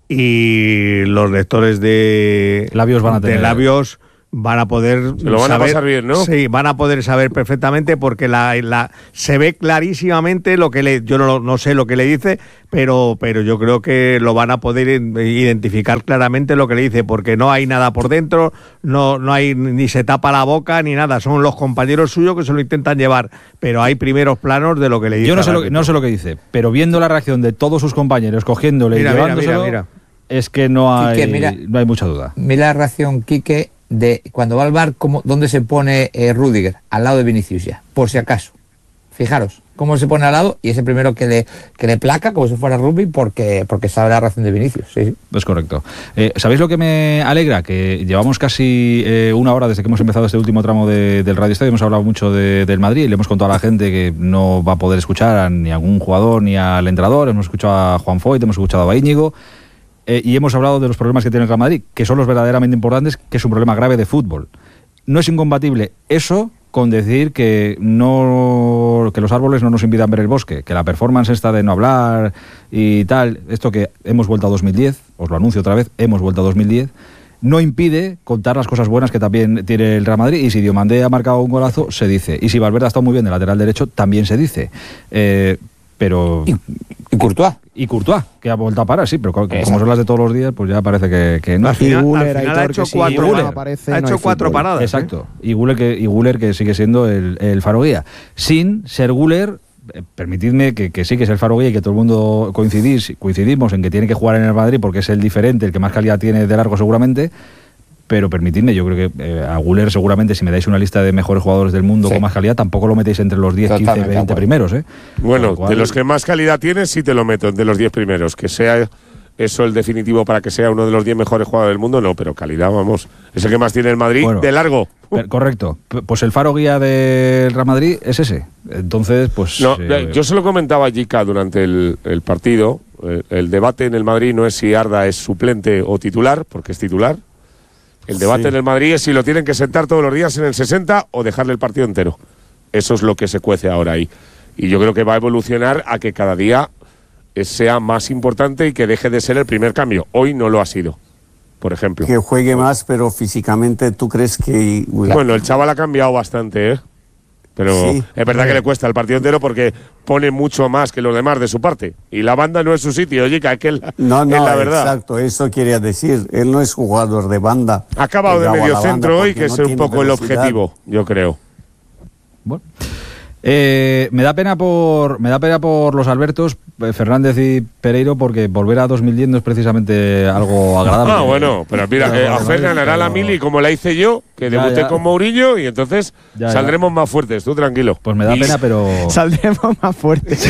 y los lectores de labios van a tener... de labios van a poder se lo van saber, a pasar bien, ¿no? Sí, van a poder saber perfectamente porque la, la se ve clarísimamente lo que le yo no, no sé lo que le dice, pero pero yo creo que lo van a poder identificar claramente lo que le dice, porque no hay nada por dentro, no no hay ni se tapa la boca ni nada, son los compañeros suyos que se lo intentan llevar, pero hay primeros planos de lo que le dice. Yo no sé lo que, no sé lo que dice, pero viendo la reacción de todos sus compañeros cogiéndole mira, y llevándoselo, mira, mira, mira. Es que no hay Quique, mira, no hay mucha duda. Mira la reacción, Quique, de cuando va al bar, cómo, dónde se pone eh, Rüdiger, al lado de Vinicius ya, por si acaso. Fijaros cómo se pone al lado y es el primero que le, que le placa como si fuera rugby porque, porque sabe la reacción de Vinicius. Sí, sí. Es correcto. Eh, ¿Sabéis lo que me alegra? Que llevamos casi eh, una hora desde que hemos empezado este último tramo de, del Radio Estadio. Hemos hablado mucho de, del Madrid y le hemos contado a la gente que no va a poder escuchar a ni a algún jugador ni al entrenador. Hemos escuchado a Juan Foyt, hemos escuchado a Íñigo. Eh, y hemos hablado de los problemas que tiene el Real Madrid, que son los verdaderamente importantes, que es un problema grave de fútbol. No es incompatible eso con decir que no que los árboles no nos impidan ver el bosque, que la performance esta de no hablar y tal, esto que hemos vuelto a dos mil diez, os lo anuncio otra vez, hemos vuelto a dos mil diez, no impide contar las cosas buenas que también tiene el Real Madrid, y si Diomandé ha marcado un golazo, se dice, y si Valverde ha estado muy bien de lateral derecho, también se dice. Eh, pero... Y, y Courtois. Y Courtois, que ha vuelto a parar, sí, pero como Exacto. son las de todos los días, pues ya parece que, que no. Al final, Guller, al final ha hecho sí, cuatro, Guller, aparece, ha hecho no cuatro paradas. Exacto. ¿eh? Y, Guller que, y Guller que sigue siendo el, el faro guía. Sin ser Guller, eh, permitidme que, que sí que es el faro guía y que todo el mundo coincidís, coincidimos en que tiene que jugar en el Madrid porque es el diferente, el que más calidad tiene de largo seguramente. Pero permitidme, yo creo que eh, a Guller seguramente si me dais una lista de mejores jugadores del mundo sí. con más calidad, tampoco lo metéis entre los diez, quince, veinte primeros. ¿eh? Bueno, cual... de los que más calidad tienes sí te lo meto entre los diez primeros. Que sea eso el definitivo para que sea uno de los diez mejores jugadores del mundo, no, pero calidad, vamos, es el que más tiene el Madrid bueno, de largo. Per- correcto, pues el faro guía del Real Madrid es ese. Entonces, pues... No, eh... yo se lo comentaba a Jica durante el, el partido. El, el debate en el Madrid no es si Arda es suplente o titular, porque es titular. El debate sí. en el Madrid es si lo tienen que sentar todos los días en el sesenta o dejarle el partido entero. Eso es lo que se cuece ahora ahí. Y yo creo que va a evolucionar a que cada día sea más importante y que deje de ser el primer cambio. Hoy no lo ha sido, por ejemplo. Que juegue más, pero físicamente tú crees que... Bueno, el chaval ha cambiado bastante, ¿eh? Pero sí. es verdad que le cuesta el partido entero porque pone mucho más que los demás de su parte. Y la banda no es su sitio, oye, que aquel no, no, es la verdad. Exacto, eso quería decir. Él no es jugador de banda. Ha acabado de medio centro hoy, que no es un poco velocidad. El objetivo, yo creo. Bueno. Eh, me da pena por me da pena por los Albertos, eh, Fernández y Pereiro, porque volver a dos mil diez no es precisamente algo agradable. Ah, bueno, pero mira, eh, a Fer ganará la mili como la hice yo, que debuté ya, ya. con Mourinho, y entonces ya, saldremos ya. más fuertes, tú tranquilo. Pues me da y... pena, pero... Saldremos más fuertes.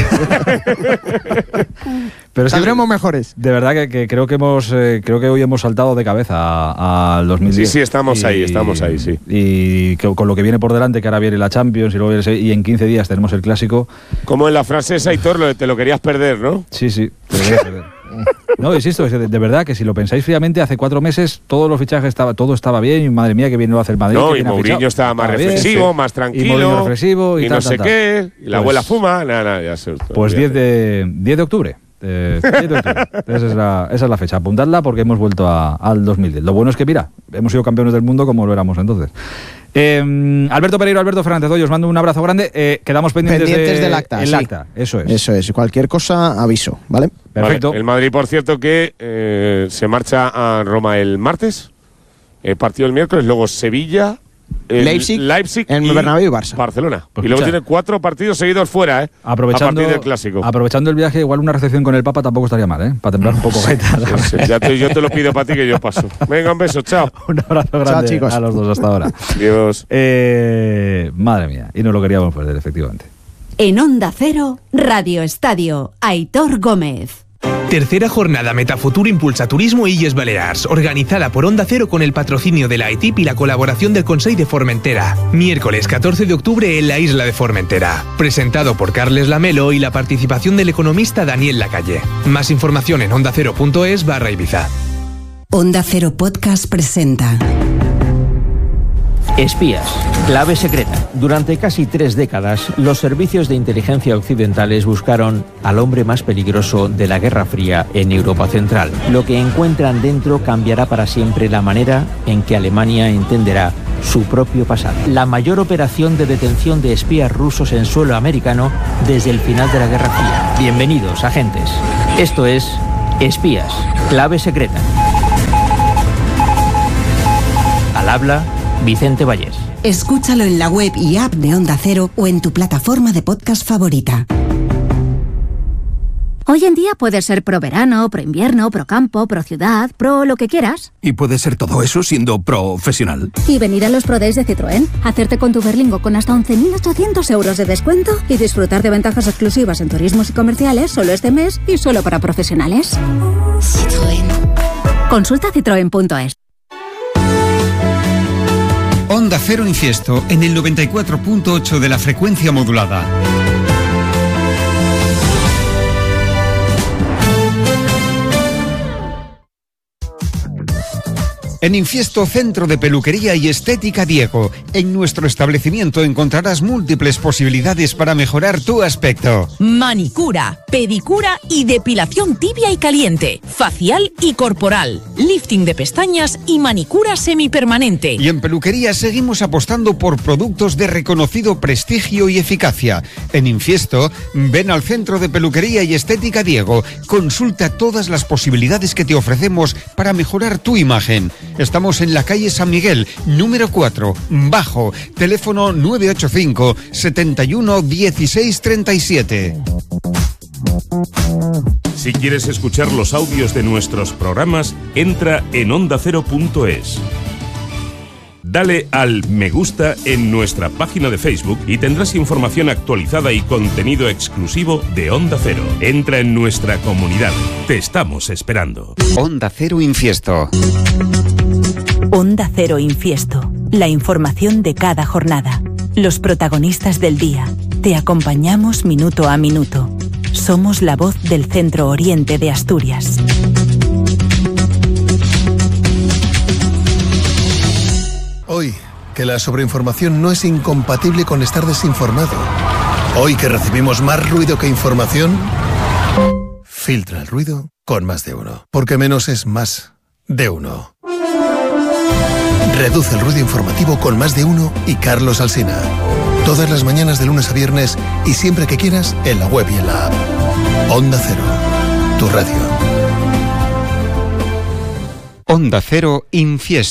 Pero saldremos sí, mejores. De verdad que, que creo que hemos eh, creo que hoy hemos saltado de cabeza al dos mil diez. Sí, sí, estamos y, ahí, estamos ahí, sí. Y que, con lo que viene por delante, que ahora viene la Champions y, luego viene, y en quince días tenemos el Clásico. Como en la frase esa, Aitor, lo de te lo querías perder, ¿no? Sí, sí, te lo querías perder. No, insisto, es que de, de verdad que si lo pensáis fríamente, hace cuatro meses todos los fichajes estaba, todo estaba bien y madre mía que bien lo hace el Madrid. No, y Mourinho estaba más estaba reflexivo, bien, más tranquilo, y, reflexivo, y, y tal, no sé tal, qué, y la pues, abuela fuma, nada, nada, ya se. Pues diez de, diez de octubre. Eh, diez de octubre. Esa, es la, esa es la fecha, apuntadla porque hemos vuelto a, al dos mil diez. Lo bueno es que, mira, hemos sido campeones del mundo como lo éramos entonces. Eh, Alberto Pereiro, Alberto Fernández, hoy os mando un abrazo grande. Eh, quedamos pendientes, pendientes de, del acta. El sí. acta, eso es. Eso es. Cualquier cosa, aviso, ¿vale? Perfecto. Vale. El Madrid, por cierto, que eh, se marcha a Roma el martes. El partido el miércoles, luego Sevilla, el Leipzig, Leipzig en y Bernabéu y Barça. Barcelona. Pues y luego escucha, tiene cuatro partidos seguidos fuera, ¿eh? Aprovechando, a partir del Clásico. Aprovechando el viaje, igual una recepción con el Papa tampoco estaría mal, ¿eh? Para temblar un poco gaita. Sí, sí, ya te, yo te lo pido para ti que yo paso. Venga, un beso, chao. Un abrazo grande chao, chicos. a los dos hasta ahora. Dios. Eh, madre mía, y no lo queríamos perder, efectivamente. En Onda Cero, Radio Estadio, Aitor Gómez. Tercera jornada Metafuturo Impulsa Turismo Illes Balears, organizada por Onda Cero con el patrocinio de la E T I P y la colaboración del Consell de Formentera. Miércoles catorce de octubre en la isla de Formentera. Presentado por Carles Lamelo y la participación del economista Daniel Lacalle. Más información en ondacero punto es barra Ibiza. Onda Cero Podcast presenta Espías, clave secreta. Durante casi tres décadas, los servicios de inteligencia occidentales buscaron al hombre más peligroso de la Guerra Fría en Europa Central. Lo que encuentran dentro cambiará para siempre la manera en que Alemania entenderá su propio pasado. La mayor operación de detención de espías rusos en suelo americano desde el final de la Guerra Fría. Bienvenidos, agentes. Esto es Espías, clave secreta. Al habla Vicente Vallés. Escúchalo en la web y app de Onda Cero o en tu plataforma de podcast favorita. Hoy en día puedes ser pro verano, pro invierno, pro campo, pro ciudad, pro lo que quieras. Y puedes ser todo eso siendo profesional. Y venir a los Pro Days de Citroën, hacerte con tu Berlingo con hasta once mil ochocientos euros de descuento y disfrutar de ventajas exclusivas en turismos y comerciales solo este mes y solo para profesionales. Citroën. Consulta citroen punto es. Onda Cero Infiesto en el noventa y cuatro punto ocho de la frecuencia modulada. En Infiesto, Centro de Peluquería y Estética Diego. En nuestro establecimiento encontrarás múltiples posibilidades para mejorar tu aspecto. Manicura, pedicura y depilación tibia y caliente, facial y corporal, lifting de pestañas y manicura semipermanente. Y en peluquería seguimos apostando por productos de reconocido prestigio y eficacia. En Infiesto, ven al Centro de Peluquería y Estética Diego. Consulta todas las posibilidades que te ofrecemos para mejorar tu imagen. Estamos en la calle San Miguel, número cuatro, bajo, teléfono nueve ocho cinco, setenta y uno, dieciséis treinta y siete. Si quieres escuchar los audios de nuestros programas, entra en onda cero punto es. Dale al me gusta en nuestra página de Facebook y tendrás información actualizada y contenido exclusivo de Onda Cero. Entra en nuestra comunidad. Te estamos esperando. Onda Cero Infiesto. Onda Cero Infiesto. La información de cada jornada. Los protagonistas del día. Te acompañamos minuto a minuto. Somos la voz del Centro Oriente de Asturias. Hoy, que la sobreinformación no es incompatible con estar desinformado. Hoy que recibimos más ruido que información, filtra el ruido con Más de Uno. Porque menos es más de uno. Reduce el ruido informativo con Más de Uno y Carlos Alsina. Todas las mañanas de lunes a viernes y siempre que quieras en la web y en la app. Onda Cero, tu radio. Onda Cero Infiesto.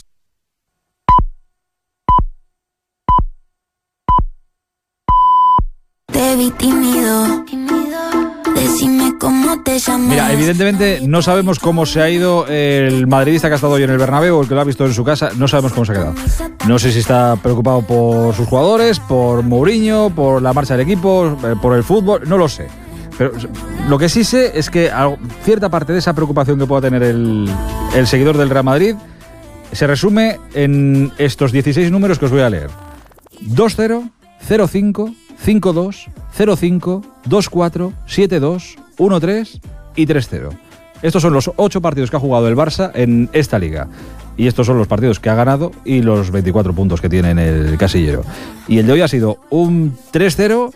Te vi tímido, decime cómo te llamas. Mira, evidentemente no sabemos cómo se ha ido el madridista que ha estado hoy en el Bernabéu o el que lo ha visto en su casa, no sabemos cómo se ha quedado. No sé si está preocupado por sus jugadores, por Mourinho, por la marcha del equipo, por el fútbol, no lo sé. Pero lo que sí sé es que cierta parte de esa preocupación que pueda tener el, el seguidor del Real Madrid se resume en estos dieciséis números que os voy a leer. dos cero, cero cinco, cinco dos, cero cinco, dos cuatro, siete dos, uno tres y tres cero. Estos son los ocho partidos que ha jugado el Barça en esta liga. Y estos son los partidos que ha ganado y los veinticuatro puntos que tiene en el casillero. Y el de hoy ha sido un tres cero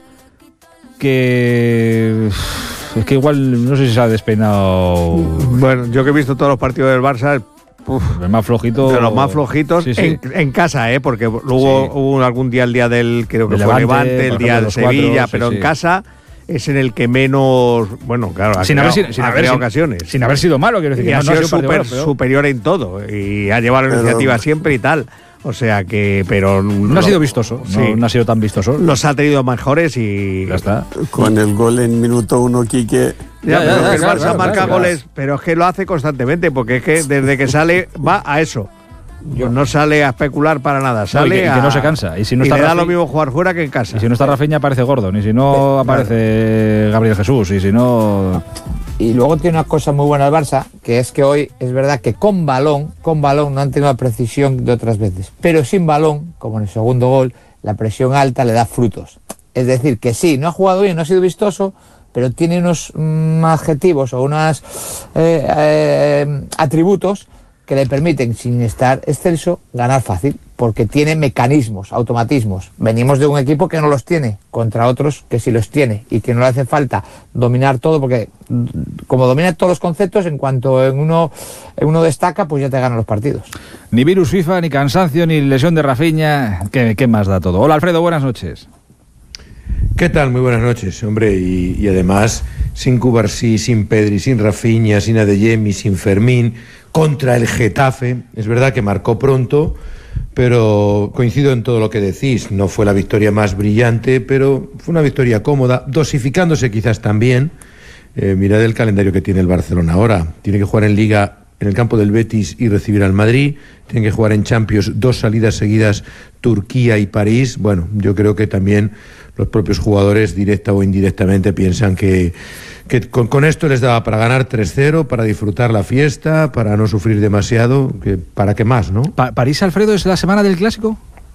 que... es que igual no sé si se ha despeinado... Bueno, yo que he visto todos los partidos del Barça... Uf, el más flojito. De los más flojitos sí, sí. En, en casa, ¿eh? Porque luego sí. hubo algún día el día del, creo que de fue Levante, Levante el día de Sevilla, cuatro, pero sí, en sí. casa es en el que menos, bueno, claro, ha sin creado, haber, sin ha haber, creado sin, ocasiones. Sin haber sido malo, quiero decir. Y que ha no, sido no super, superior en todo y ha llevado la pero, iniciativa siempre y tal. O sea que, pero... No lo, ha sido vistoso, sí. no, no ha sido tan vistoso. Los ha tenido mejores y... Ya está. Con el gol en minuto uno, Quique... Ya, ya, pero ya, el Barça claro, marca claro, goles, claro. Pero es que lo hace constantemente, porque es que desde que sale va a eso. Pues no sale a especular para nada, sale no, y que, a... y que no se cansa. Y, si no y está le da Rafi, lo mismo jugar fuera que en casa. Y si no está Rafinha aparece Gordon, y si no eh, aparece claro. Gabriel Jesús, y si no... y luego tiene una cosa muy buena el Barça, que es que hoy es verdad que con balón, con balón no han tenido la precisión de otras veces, pero sin balón, como en el segundo gol, la presión alta le da frutos. Es decir, que sí, no ha jugado bien, no ha sido vistoso, pero tiene unos mm, adjetivos o unos eh, eh, atributos que le permiten, sin estar excelso, ganar fácil, porque tiene mecanismos, automatismos. Venimos de un equipo que no los tiene, contra otros que sí los tiene, y que no le hace falta dominar todo, porque como domina todos los conceptos, en cuanto en uno, en uno destaca, pues ya te ganan los partidos. Ni virus FIFA, ni cansancio, ni lesión de Rafinha, ¿qué, qué más da todo? Hola Alfredo, buenas noches. ¿Qué tal? Muy buenas noches, hombre, y, y además sin Cubarsí, sin Pedri, sin Rafinha, sin Adeyemi, sin Fermín, contra el Getafe. Es verdad que marcó pronto, pero coincido en todo lo que decís. No fue la victoria más brillante, pero fue una victoria cómoda, dosificándose quizás también. Eh, mirad el calendario que tiene el Barcelona ahora. Tiene que jugar en Liga en el campo del Betis y recibir al Madrid. Tiene que jugar en Champions dos salidas seguidas, Turquía y París. Bueno, yo creo que también los propios jugadores, directa o indirectamente, piensan que, que con, con esto les daba para ganar tres cero, para disfrutar la fiesta, para no sufrir demasiado, que, ¿para qué más, no? Pa ¿París, Alfredo, es la semana del Clásico?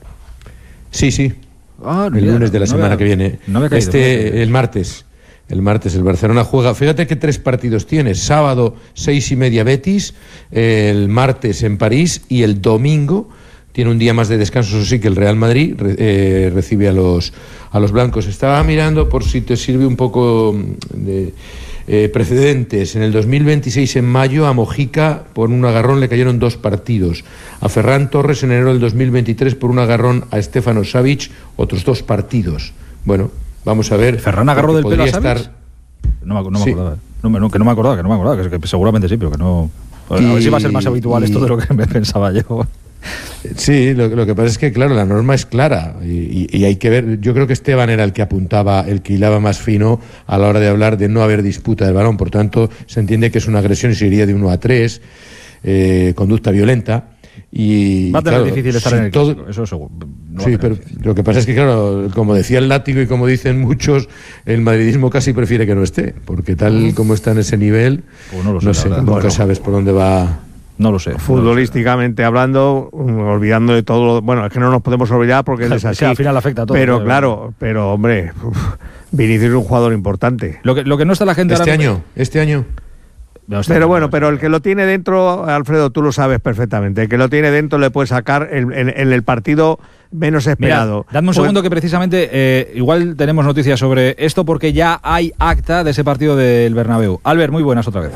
Sí, sí. Ah, el mira, lunes de la no semana había, que viene. No me he caído, este, el martes. El martes el Barcelona juega, fíjate que tres partidos tiene, sábado seis y media Betis, el martes en París y el domingo tiene un día más de descanso, eso sí, que el Real Madrid eh, recibe a los, a los blancos. Estaba mirando por si te sirve un poco de eh, precedentes. En el dos mil veintiséis, en mayo, a Mojica por un agarrón le cayeron dos partidos. A Ferran Torres en enero del dos mil veintitrés por un agarrón a Stefano Savic, otros dos partidos. Bueno, vamos a ver. ¿Ferran agarró del pelo a Savic? Estar... No, me, no sí. me acordaba. No, no, que no me acordaba, que no me acordaba, que, que seguramente sí, pero que no... A ver si va a ser más habitual y... esto de lo que me pensaba yo. Sí, lo, lo que pasa es que, claro, la norma es clara y, y, y hay que ver. Yo creo que Esteban era el que apuntaba, el que hilaba más fino a la hora de hablar de no haber disputa del balón. Por tanto, se entiende que es una agresión y se iría de uno a tres, eh, conducta violenta. Y, va a tener claro, difícil estar si en el todo... clásico, eso seguro. No sí, pero lo que pasa es que, claro, como decía el látigo y como dicen muchos, el madridismo casi prefiere que no esté, porque tal como está en ese nivel, pues no, lo sé, no sé, nunca bueno. sabes por dónde va. No lo sé. Futbolísticamente no lo sé. Hablando, olvidando de todo, bueno, es que no nos podemos olvidar porque él es así. Sí, al final afecta a todo. Pero claro, pero hombre, uf, Vinicius es un jugador importante. Lo que, lo que no está la gente este ahora... año, este año. No, pero bueno, pero el que lo tiene dentro, Alfredo, tú lo sabes perfectamente, el que lo tiene dentro le puede sacar en, en, en el partido menos esperado. Mira, dadme un pues... segundo que precisamente eh, igual tenemos noticias sobre esto porque ya hay acta de ese partido del Bernabéu. Albert, muy buenas otra vez.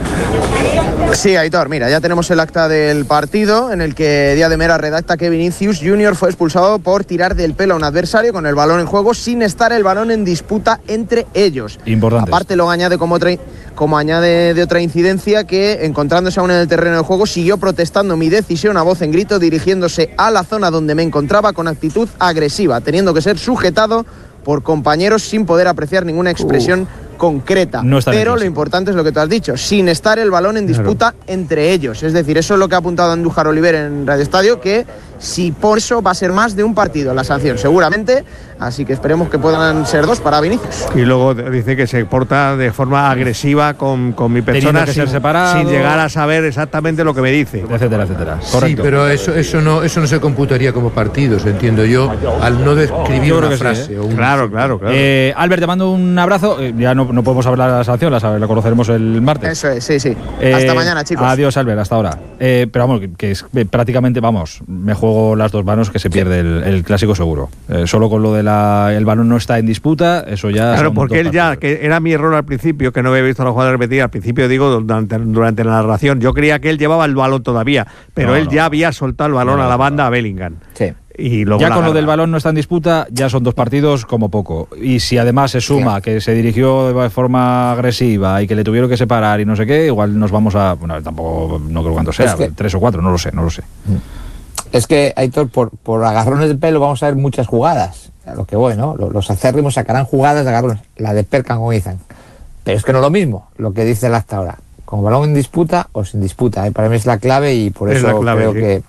Sí, Aitor, mira, ya tenemos el acta del partido en el que Díaz de Mera redacta que Vinicius Junior fue expulsado por tirar del pelo a un adversario con el balón en juego sin estar el balón en disputa entre ellos. Importante. Aparte lo añade como, otra, como añade de otra incidencia que encontrándose aún en el terreno de juego siguió protestando mi decisión a voz en grito dirigiéndose a la zona donde me encontraba con actitud agresiva, teniendo que ser sujetado por compañeros sin poder apreciar ninguna expresión uh. concreta, no pero lo importante es lo que tú has dicho, sin estar el balón en disputa claro. entre ellos, es decir, eso es lo que ha apuntado Andújar Oliver en Radio Estadio, que si por eso va a ser más de un partido la sanción, seguramente, así que esperemos que puedan ser dos para Vinicius. Y luego dice que se porta de forma agresiva con, con mi persona sin, sin llegar a saber exactamente lo que me dice, etcétera, etcétera. Correcto. Sí, pero eso, eso, no, eso no se computaría como partidos, entiendo yo, al no describir una frase. Sí, ¿eh? o un... Claro, claro, claro. Eh, Albert, te mando un abrazo, eh, ya no, no podemos hablar de la sanción, la, la conoceremos el martes. Eso es, sí, sí. Eh, hasta mañana, chicos. Adiós, Albert, hasta ahora. Eh, pero vamos, que, que es eh, prácticamente, vamos, me juego las dos manos que se pierde el, el clásico seguro. Eh, solo con lo de la el balón no está en disputa, eso ya... Claro, porque él ya, que era mi error al principio, que no había visto a la jugada repetida, al principio digo, durante, durante la narración, yo creía que él llevaba el balón todavía, pero no, él no. ya había soltado el balón no, a la banda no. a Bellingham. Sí. Y luego ya con garra. lo del balón no está en disputa, ya son dos partidos como poco. Y si además se suma sí. que se dirigió de forma agresiva y que le tuvieron que separar y no sé qué, igual nos vamos a... Bueno, tampoco, no creo cuánto sea, es que, tres o cuatro, no lo sé, no lo sé. Es que, Aitor, por, por agarrones de pelo vamos a ver muchas jugadas. A lo que voy, ¿no? Los acérrimos sacarán jugadas de agarrones, la de Perkan o Izan. Pero es que no es lo mismo lo que dice el acta ahora. Con balón en disputa o sin disputa. ¿eh? Para mí es la clave y por es eso la clave, creo sí. que...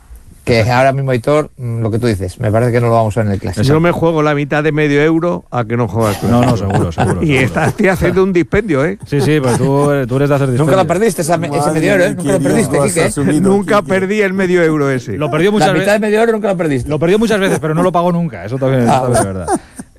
que ahora mismo, Aitor, lo que tú dices, me parece que no lo vamos a ver en el Clásico. Yo me juego la mitad de medio euro a que no juegas. No, no, seguro, seguro. Y estás haciendo un dispendio, ¿eh? Sí, sí, pues tú, tú eres de hacer dispendio. Nunca lo perdiste esa, ese medio euro, ¿eh? Nunca lo perdiste, Quique. Nunca perdí el medio euro ese. Lo perdió muchas veces. La mitad de medio euro nunca lo perdiste. Lo perdió muchas veces, pero no lo pagó nunca. Eso también, Ah, también es verdad.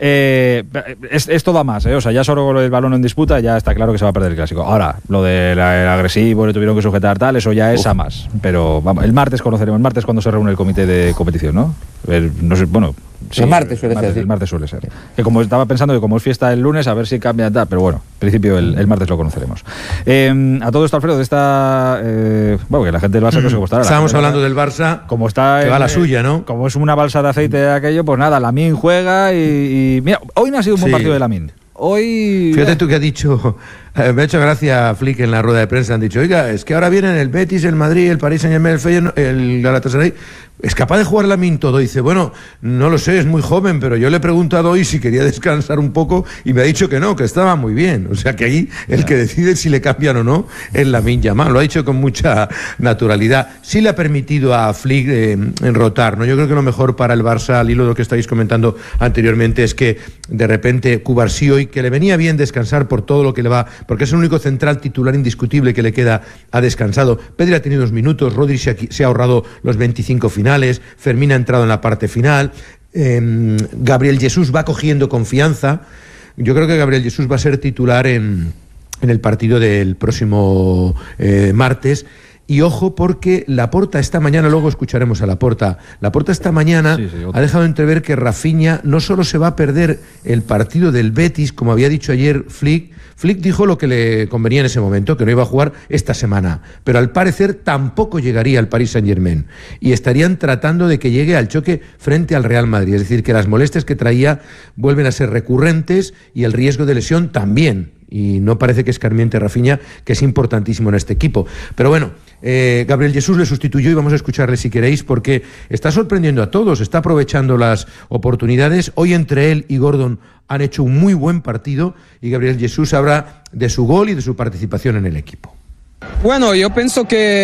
Eh, es, esto da más, ¿eh? O sea, ya solo con el balón en disputa ya está claro que se va a perder el Clásico. Ahora, lo del agresivo, le tuvieron que sujetar tal, eso ya es Uf. a más. Pero vamos, el martes conoceremos, el martes cuando se reúne el comité de competición, ¿no? El, no sé, bueno, sí, el martes suele el martes, ser. El martes suele ser. Que como estaba pensando que como es fiesta el lunes, a ver si cambia tal, pero bueno, en principio el, el martes lo conoceremos. Eh, a todo esto, Alfredo, de esta. Eh, bueno, que la gente del Barça no sé cómo estará. Estábamos hablando del Barça, como está que va en, la suya, ¿no? Como es una balsa de aceite de aquello, pues nada, Lamine juega y, y mira, hoy no ha sido un buen Sí. partido de Lamine. Hoy. Fíjate tú que ha dicho, eh, me ha hecho gracia a Flick en la rueda de prensa, han dicho, oiga, es que ahora vienen el Betis, el Madrid, el Paris Saint-Germain, el Feyenoord, el Galatasaray, ¿es capaz de jugar Lamine todo? Dice, bueno, no lo sé, es muy joven, pero yo le he preguntado hoy si quería descansar un poco y me ha dicho que no, que estaba muy bien. O sea que ahí el que decide si le cambian o no es Lamine Yamal. Lo ha dicho con mucha naturalidad. Sí le ha permitido a Flick eh, enrotar, ¿no? Yo creo que lo mejor para el Barça, al hilo de lo que estáis comentando anteriormente, es que de repente Cubarsí hoy, que le venía bien descansar por todo lo que le va, porque es el único central titular indiscutible que le queda, ha descansado. Pedri ha tenido dos minutos, Rodri se ha, se ha ahorrado los veinticinco finales, Fermín ha entrado en la parte final, eh, Gabriel Jesús va cogiendo confianza. Yo creo que Gabriel Jesús va a ser titular en, en el partido del próximo eh, martes. Y ojo, porque Laporta esta mañana, luego escucharemos a Laporta, Laporta esta mañana sí, sí, ha dejado entrever que Rafinha no solo se va a perder el partido del Betis, como había dicho ayer Flick. Flick dijo lo que le convenía en ese momento, que no iba a jugar esta semana, pero al parecer tampoco llegaría al Paris Saint-Germain y estarían tratando de que llegue al choque frente al Real Madrid, es decir, que las molestias que traía vuelven a ser recurrentes y el riesgo de lesión también. Y no parece que escarmiente Rafinha, que es importantísimo en este equipo. Pero bueno, eh, Gabriel Jesús le sustituyó y vamos a escucharle si queréis, porque está sorprendiendo a todos, está aprovechando las oportunidades. Hoy entre él y Gordon han hecho un muy buen partido y Gabriel Jesús habla de su gol y de su participación en el equipo. Bueno, yo pienso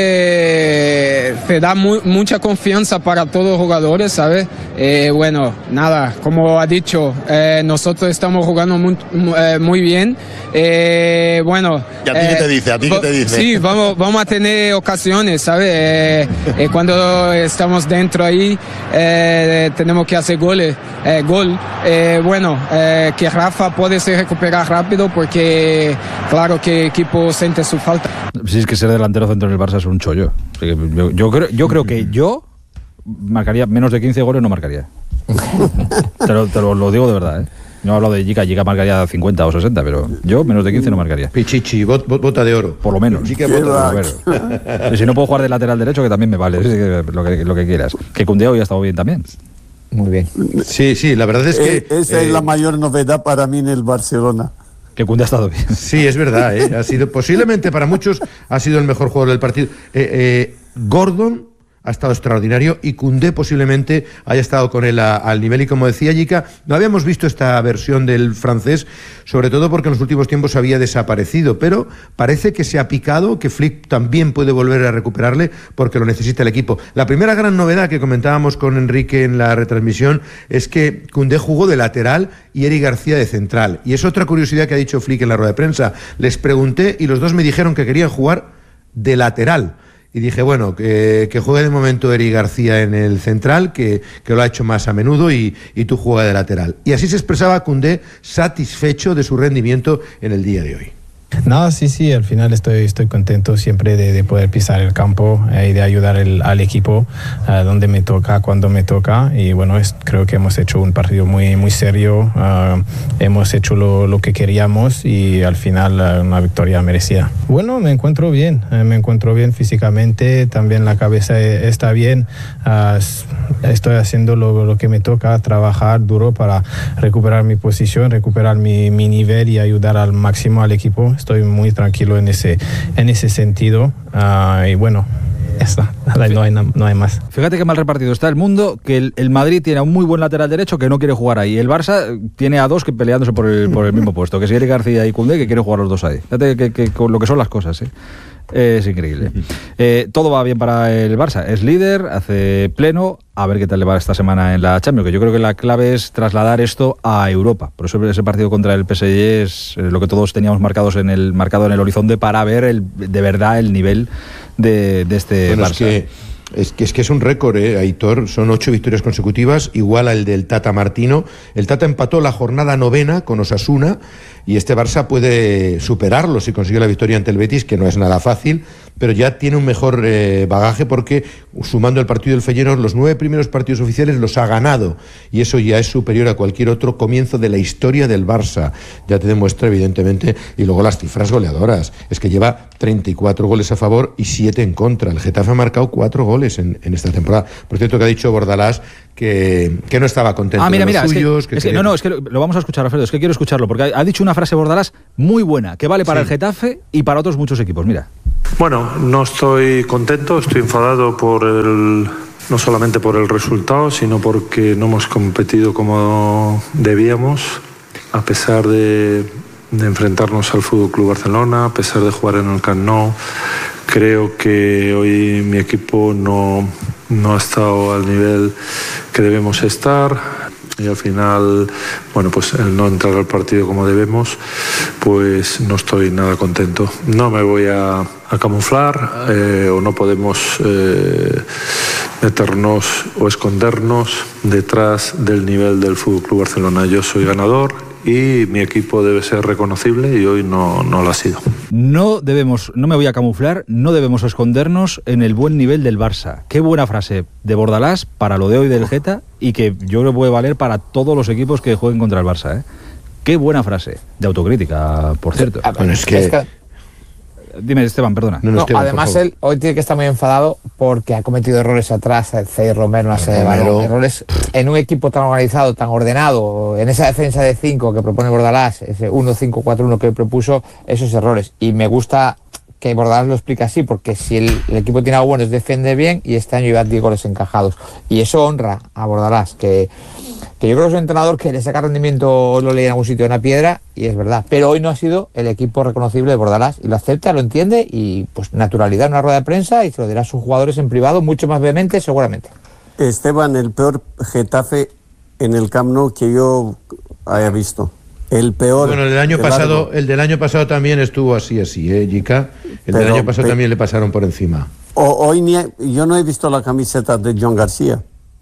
que te da muy, mucha confianza para todos los jugadores, ¿sabes? Eh, bueno, nada, como ha dicho, eh, nosotros estamos jugando muy, eh, muy bien. Eh, bueno. ¿Y a ti eh, qué te dice? ¿A ti qué te dice? Sí, vamos, vamos a tener ocasiones, ¿sabes? Eh, eh, cuando estamos dentro ahí, eh, tenemos que hacer goles, eh, gol. Eh, bueno, eh, que Rafa puede se recuperar rápido porque, claro, que el equipo siente su falta. Si es que ser delantero centro en el Barça es un chollo. Yo, yo, creo, yo creo que yo marcaría menos de quince goles, no marcaría. te lo, te lo, lo digo de verdad, ¿eh? No hablo de Jica, Jica marcaría cincuenta o sesenta, pero yo menos de quince no marcaría. Pichichi, bot, bot, bota de oro. Por lo menos. Jica, bota de oro. Y si no puedo jugar de lateral derecho, que también me vale, lo que, lo que quieras. Que Koundé hoy ha estado bien también. Muy bien. Sí, sí, la verdad es que... Eh, esa eh, es la mayor novedad para mí en el Barcelona. Que Koundé ha estado bien. Sí, es verdad, ¿eh? Ha sido, posiblemente para muchos ha sido el mejor jugador del partido. Eh, eh, Gordon ha estado extraordinario y Koundé posiblemente haya estado con él a, al nivel. Y como decía Jica, no habíamos visto esta versión del francés, sobre todo porque en los últimos tiempos había desaparecido, pero parece que se ha picado, que Flick también puede volver a recuperarle porque lo necesita el equipo. La primera gran novedad que comentábamos con Enrique en la retransmisión es que Koundé jugó de lateral y Eric García de central. Y es otra curiosidad que ha dicho Flick en la rueda de prensa. Les pregunté y los dos me dijeron que querían jugar de lateral. Y dije, bueno, que, que juegue de momento Eric García en el central, que, que lo ha hecho más a menudo, y, y tú juegas de lateral. Y así se expresaba Koundé, satisfecho de su rendimiento en el día de hoy. No, sí, sí, al final estoy, estoy contento siempre de, de poder pisar el campo eh, y de ayudar el, al equipo uh, donde me toca, cuando me toca. Y bueno, es, creo que hemos hecho un partido muy, muy serio, uh, hemos hecho lo, lo que queríamos y al final uh, una victoria merecida. Bueno, me encuentro bien, eh, me encuentro bien físicamente, también la cabeza está bien. Uh, estoy haciendo lo, lo que me toca, trabajar duro para recuperar mi posición, recuperar mi, mi nivel y ayudar al máximo al equipo. Estoy muy tranquilo en ese, en ese sentido uh, y bueno, ya está, no hay, no hay más. Fíjate qué mal repartido está el mundo, que el, el Madrid tiene a un muy buen lateral derecho que no quiere jugar ahí. El Barça tiene a dos que peleándose por el, por el mismo puesto, que es Eric García y Koundé, que quieren jugar los dos ahí. Fíjate que, que, que, con lo que son las cosas, ¿eh? Es increíble. Eh, todo va bien para el Barça. Es líder, hace pleno. A ver qué tal le va esta semana en la Champions, que yo creo que la clave es trasladar esto a Europa. Por eso ese partido contra el P S G es lo que todos teníamos marcados en el marcado en el horizonte para ver el, de verdad el nivel de, de este bueno, Barça. Es que, es que es que es un récord, eh, Aitor. Son ocho victorias consecutivas, igual al del Tata Martino. El Tata empató la jornada novena con Osasuna y este Barça puede superarlo si consigue la victoria ante el Betis, que no es nada fácil, pero ya tiene un mejor eh, bagaje porque, sumando el partido del Feyenoord, los nueve primeros partidos oficiales los ha ganado y eso ya es superior a cualquier otro comienzo de la historia del Barça. Ya te demuestra, evidentemente, y luego las cifras goleadoras. Es que lleva treinta y cuatro goles a favor y siete en contra. El Getafe ha marcado cuatro goles en, en esta temporada. Por cierto, que ha dicho Bordalás que, que no estaba contento ah, mira, de los mira, suyos. Es que, que es que, no, no, es que lo, lo vamos a escuchar, Alfredo, es que quiero escucharlo, porque ha, ha dicho una frase Bordalás muy buena, que vale para sí. el Getafe y para otros muchos equipos. Mira. Bueno, no estoy contento, estoy enfadado por el, no solamente por el resultado, sino porque no hemos competido como debíamos, a pesar de, de enfrentarnos al F C Barcelona, a pesar de jugar en el Camp Nou. Creo que hoy mi equipo no, no ha estado al nivel que debemos estar. Y al final, bueno, pues el no entrar al partido como debemos, pues no estoy nada contento. No me voy a, a camuflar eh, o no podemos eh, meternos o escondernos detrás del nivel del F C Barcelona. Yo soy ganador y mi equipo debe ser reconocible y hoy no, no lo ha sido. No debemos, no me voy a camuflar, no debemos escondernos en el buen nivel del Barça. Qué buena frase de Bordalás para lo de hoy del Geta y que yo creo que puede valer para todos los equipos que jueguen contra el Barça, ¿eh? Qué buena frase, de autocrítica, por cierto. Ah, bueno, es que... Es que... Dime, Esteban, perdona. No, no, Esteban, además, él hoy tiene que estar muy enfadado porque ha cometido errores atrás, Zaire Romero, una serie de balón, errores en un equipo tan organizado, tan ordenado, en esa defensa de cinco que propone Bordalás, ese uno cinco cuatro uno que propuso, esos errores. Y me gusta que Bordalás lo explique así, porque si el, el equipo tiene algo bueno, es defiende bien y este año lleva diez goles encajados. Y eso honra a Bordalás, que... que yo creo que es un entrenador que le saca rendimiento, lo leí en algún sitio en una piedra, y es verdad. Pero hoy no ha sido el equipo reconocible de Bordalás, y lo acepta, lo entiende, y pues naturalidad en una rueda de prensa, y se lo dirá a sus jugadores en privado, mucho más vehemente, seguramente. Esteban, el peor Getafe en el Camp Nou que yo haya visto. El peor. Bueno, el del año pasado, el del año pasado también estuvo así, así, ¿eh, Jica? El pero, del año pasado pe- también le pasaron por encima. O, hoy ni he, yo no he visto la camiseta de John García.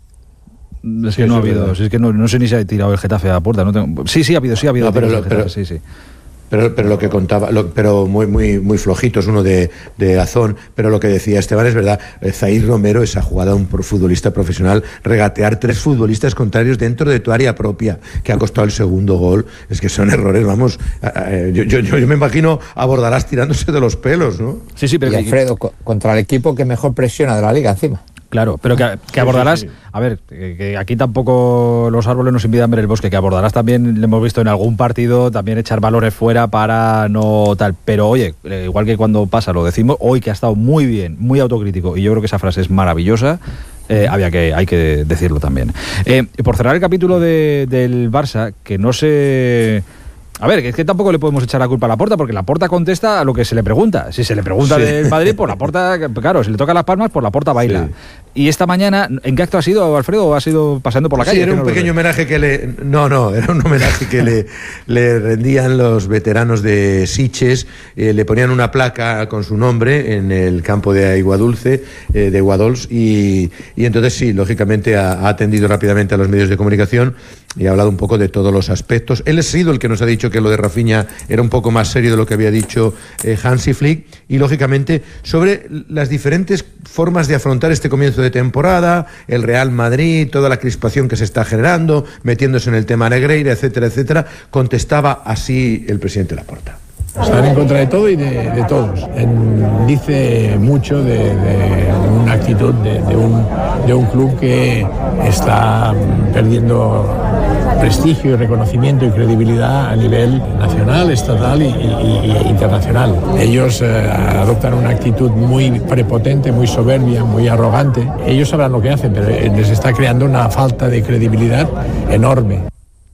Es que sí, no ha habido, si es que no, no sé ni si ha tirado el Getafe a la puerta. No tengo, sí, sí ha habido, sí ha habido. No, pero, lo, Getafe, pero, sí, sí. Pero, pero lo que contaba, lo, pero muy muy muy flojitos, uno de, de Azón, pero lo que decía Esteban es verdad. Zaire Romero, esa jugada, un futbolista profesional, regatear tres futbolistas contrarios dentro de tu área propia, que ha costado el segundo gol, es que son errores, vamos, yo, yo, yo me imagino a Bordalás tirándose de los pelos, ¿no? Sí, sí, pero y Alfredo, que... contra el equipo que mejor presiona de la liga encima. Claro, pero que, que abordarás, sí, sí, sí. a ver, que, que aquí tampoco los árboles nos impidan ver el bosque, que abordarás también, le hemos visto en algún partido, también echar valores fuera para no tal, pero oye, igual que cuando pasa lo decimos, hoy que ha estado muy bien, muy autocrítico, y yo creo que esa frase es maravillosa, eh, había que, hay que decirlo también. Eh, por cerrar el capítulo de, del Barça, que no se... A ver, es que tampoco le podemos echar la culpa a Laporta, porque Laporta contesta a lo que se le pregunta. Si se le pregunta sí. del Madrid, pues Laporta, claro, si le toca las palmas, pues Laporta baila. Sí. Y esta mañana, ¿en qué acto ha sido, Alfredo, o ha sido paseando por la calle? Sí, era un pequeño homenaje que le... No, no, era un homenaje que le, le rendían los veteranos de Sitges, eh, le ponían una placa con su nombre en el campo de Aiguadulce, eh, de Guadols, y, y entonces sí, lógicamente ha, ha atendido rápidamente a los medios de comunicación y ha hablado un poco de todos los aspectos. Él ha sido el que nos ha dicho que lo de Rafinha era un poco más serio de lo que había dicho eh, Hansi Flick, y lógicamente sobre las diferentes formas de afrontar este comienzo de temporada, el Real Madrid, toda la crispación que se está generando, metiéndose en el tema Negreira, etcétera, etcétera, contestaba así el presidente Laporta. Están en contra de todo y de, de todos. En, dice mucho de, de una actitud de, de, un, de un club que está perdiendo prestigio y reconocimiento y credibilidad a nivel nacional, estatal y, y, y internacional. Ellos eh, adoptan una actitud muy prepotente, muy soberbia, muy arrogante. Ellos sabrán lo que hacen, pero les está creando una falta de credibilidad enorme.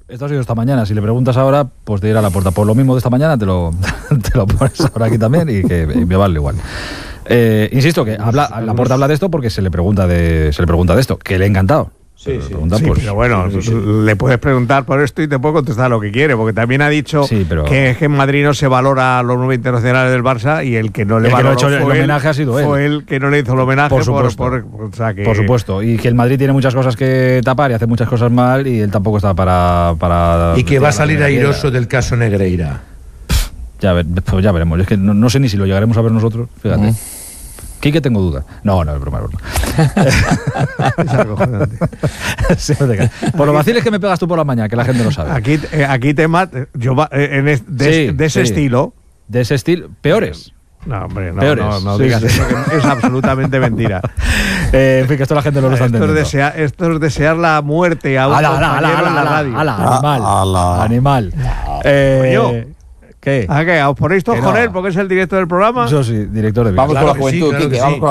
Esto ha sido esta mañana. Si le preguntas ahora, pues te dirá a la puerta. Por lo mismo de esta mañana te lo, te lo pones ahora aquí también y que y me vale igual. Eh, insisto que habla, la puerta habla de esto porque se le pregunta de, se le pregunta de esto, que le ha encantado. Sí, sí, sí, pues, pero bueno, sí, sí. le puedes preguntar por esto y te puede contestar lo que quiere, porque también ha dicho sí, pero... que, que en Madrid no se valora los nueve internacionales del Barça y el que no le valoró fue el homenaje ha sido él. Fue él que no le hizo el homenaje. Por supuesto, por, por, o sea que... por supuesto. Y que el Madrid tiene muchas cosas que tapar y hace muchas cosas mal y él tampoco está para... para y que va a salir airoso del caso Negreira. Pff, ya, ver, pues ya veremos. Es que no, no sé ni si lo llegaremos a ver nosotros, fíjate. Uh-huh. Quique, tengo duda. No, no, es broma, es broma. Sí, por los vaciles que me pegas tú por la mañana, que la gente no sabe. Aquí, eh, aquí te mato. Yo, eh, en es, de, sí, de ese sí. estilo. De ese estilo. Peores. No, hombre, no, Peores. no, no sí, digas sí. eso, que es absolutamente mentira. Eh, en fin, que esto la gente no lo está esto entendiendo. Es desear, esto es desear la muerte a un ala, compañero ala, ala, en la ala, radio. Ala, ala, animal. Ala. Animal. No. Eh, ¿Qué? ¿A qué? ¿Os ponéis todos con no. él porque es el director del programa? Yo sí, director de Vamos claro con la juventud, sí, claro Quique, sí. vamos con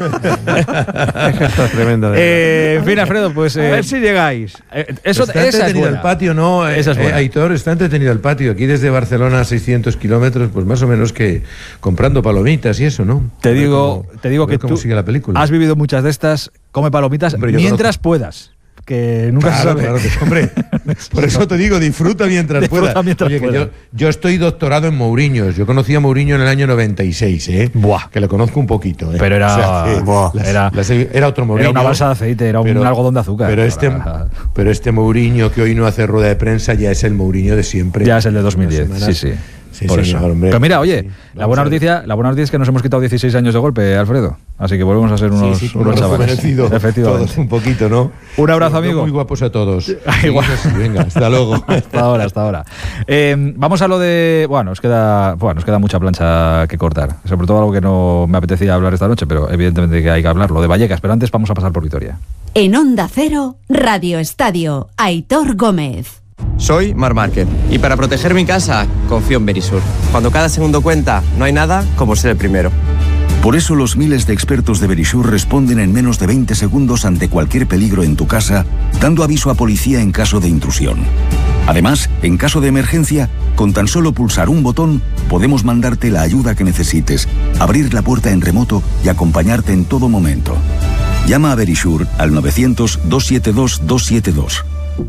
la juventud. Es que esto es tremendo. Eh, en fin, Alfredo, pues... Eh, a ver si llegáis. Eh, eso, está esa entretenido es el patio, ¿no? Esa es eh, Aitor, está entretenido el patio. Aquí desde Barcelona a seiscientos kilómetros, pues más o menos que comprando palomitas y eso, ¿no? Te digo, cómo, te digo que cómo tú sigue la película. Has vivido muchas de estas, come palomitas Hombre, mientras conozco. puedas. Que nunca claro, se sabe. Claro que, hombre, por eso te digo, disfruta mientras disfruta puedas. Mientras Oye, pueda. que yo, yo estoy doctorado en Mourinho. Yo conocí a Mourinho en el año noventa y seis, ¿eh? Buah. Que le conozco un poquito, ¿eh? Pero era, o sea, que, buah, las, era, las, era otro Mourinho. Era una balsa de aceite, era pero, un algodón de azúcar. Pero este, pero este Mourinho que hoy no hace rueda de prensa ya es el Mourinho de siempre. Ya es el de dos mil diez, sí, sí. Sí, por señor, eso. Hombre. Pero mira, oye, sí, la buena noticia, la buena noticia es que nos hemos quitado dieciséis años de golpe, Alfredo. Así que volvemos a ser unos, sí, sí, unos chavales. Efectivamente. Todos un poquito, ¿no? Un abrazo, Pero amigo. Muy guapos a todos. Igual. Sí, venga, hasta luego. Hasta ahora, hasta ahora. Eh, vamos a lo de... Bueno, nos queda, bueno, nos queda mucha plancha que cortar. Sobre todo algo que no me apetecía hablar esta noche, pero evidentemente que hay que hablar. Lo de Vallecas, pero antes vamos a pasar por Vitoria. En Onda Cero, Radio Estadio, Aitor Gómez. Soy Marc Márquez y para proteger mi casa confío en Verisur. Cuando cada segundo cuenta, no hay nada como ser el primero. Por eso los miles de expertos de Verisur responden en menos de veinte segundos ante cualquier peligro en tu casa, dando aviso a policía en caso de intrusión. Además, en caso de emergencia, con tan solo pulsar un botón, podemos mandarte la ayuda que necesites, abrir la puerta en remoto y acompañarte en todo momento. Llama a Verisur al novecientos, doscientos setenta y dos, doscientos setenta y dos.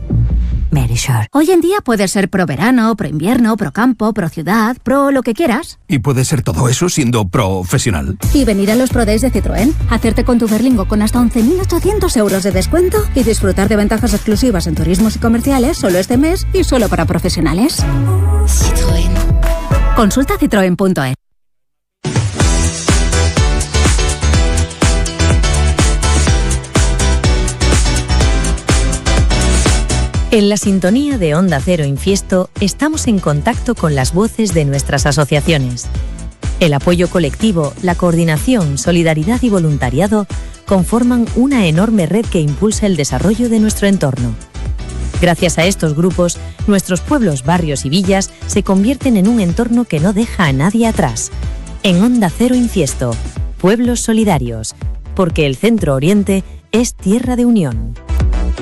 Verisure. Hoy en día puedes ser pro verano, pro invierno, pro campo, pro ciudad, pro lo que quieras. Y puede ser todo eso siendo profesional. Y venir a los Pro Days de Citroën, hacerte con tu Berlingo con hasta once mil ochocientos euros de descuento y disfrutar de ventajas exclusivas en turismos y comerciales solo este mes y solo para profesionales. Citroën. Consulta citroen punto es. En la sintonía de Onda Cero Infiesto estamos en contacto con las voces de nuestras asociaciones. El apoyo colectivo, la coordinación, solidaridad y voluntariado conforman una enorme red que impulsa el desarrollo de nuestro entorno. Gracias a estos grupos, nuestros pueblos, barrios y villas se convierten en un entorno que no deja a nadie atrás. En Onda Cero Infiesto, Pueblos Solidarios, porque el Centro Oriente es tierra de unión.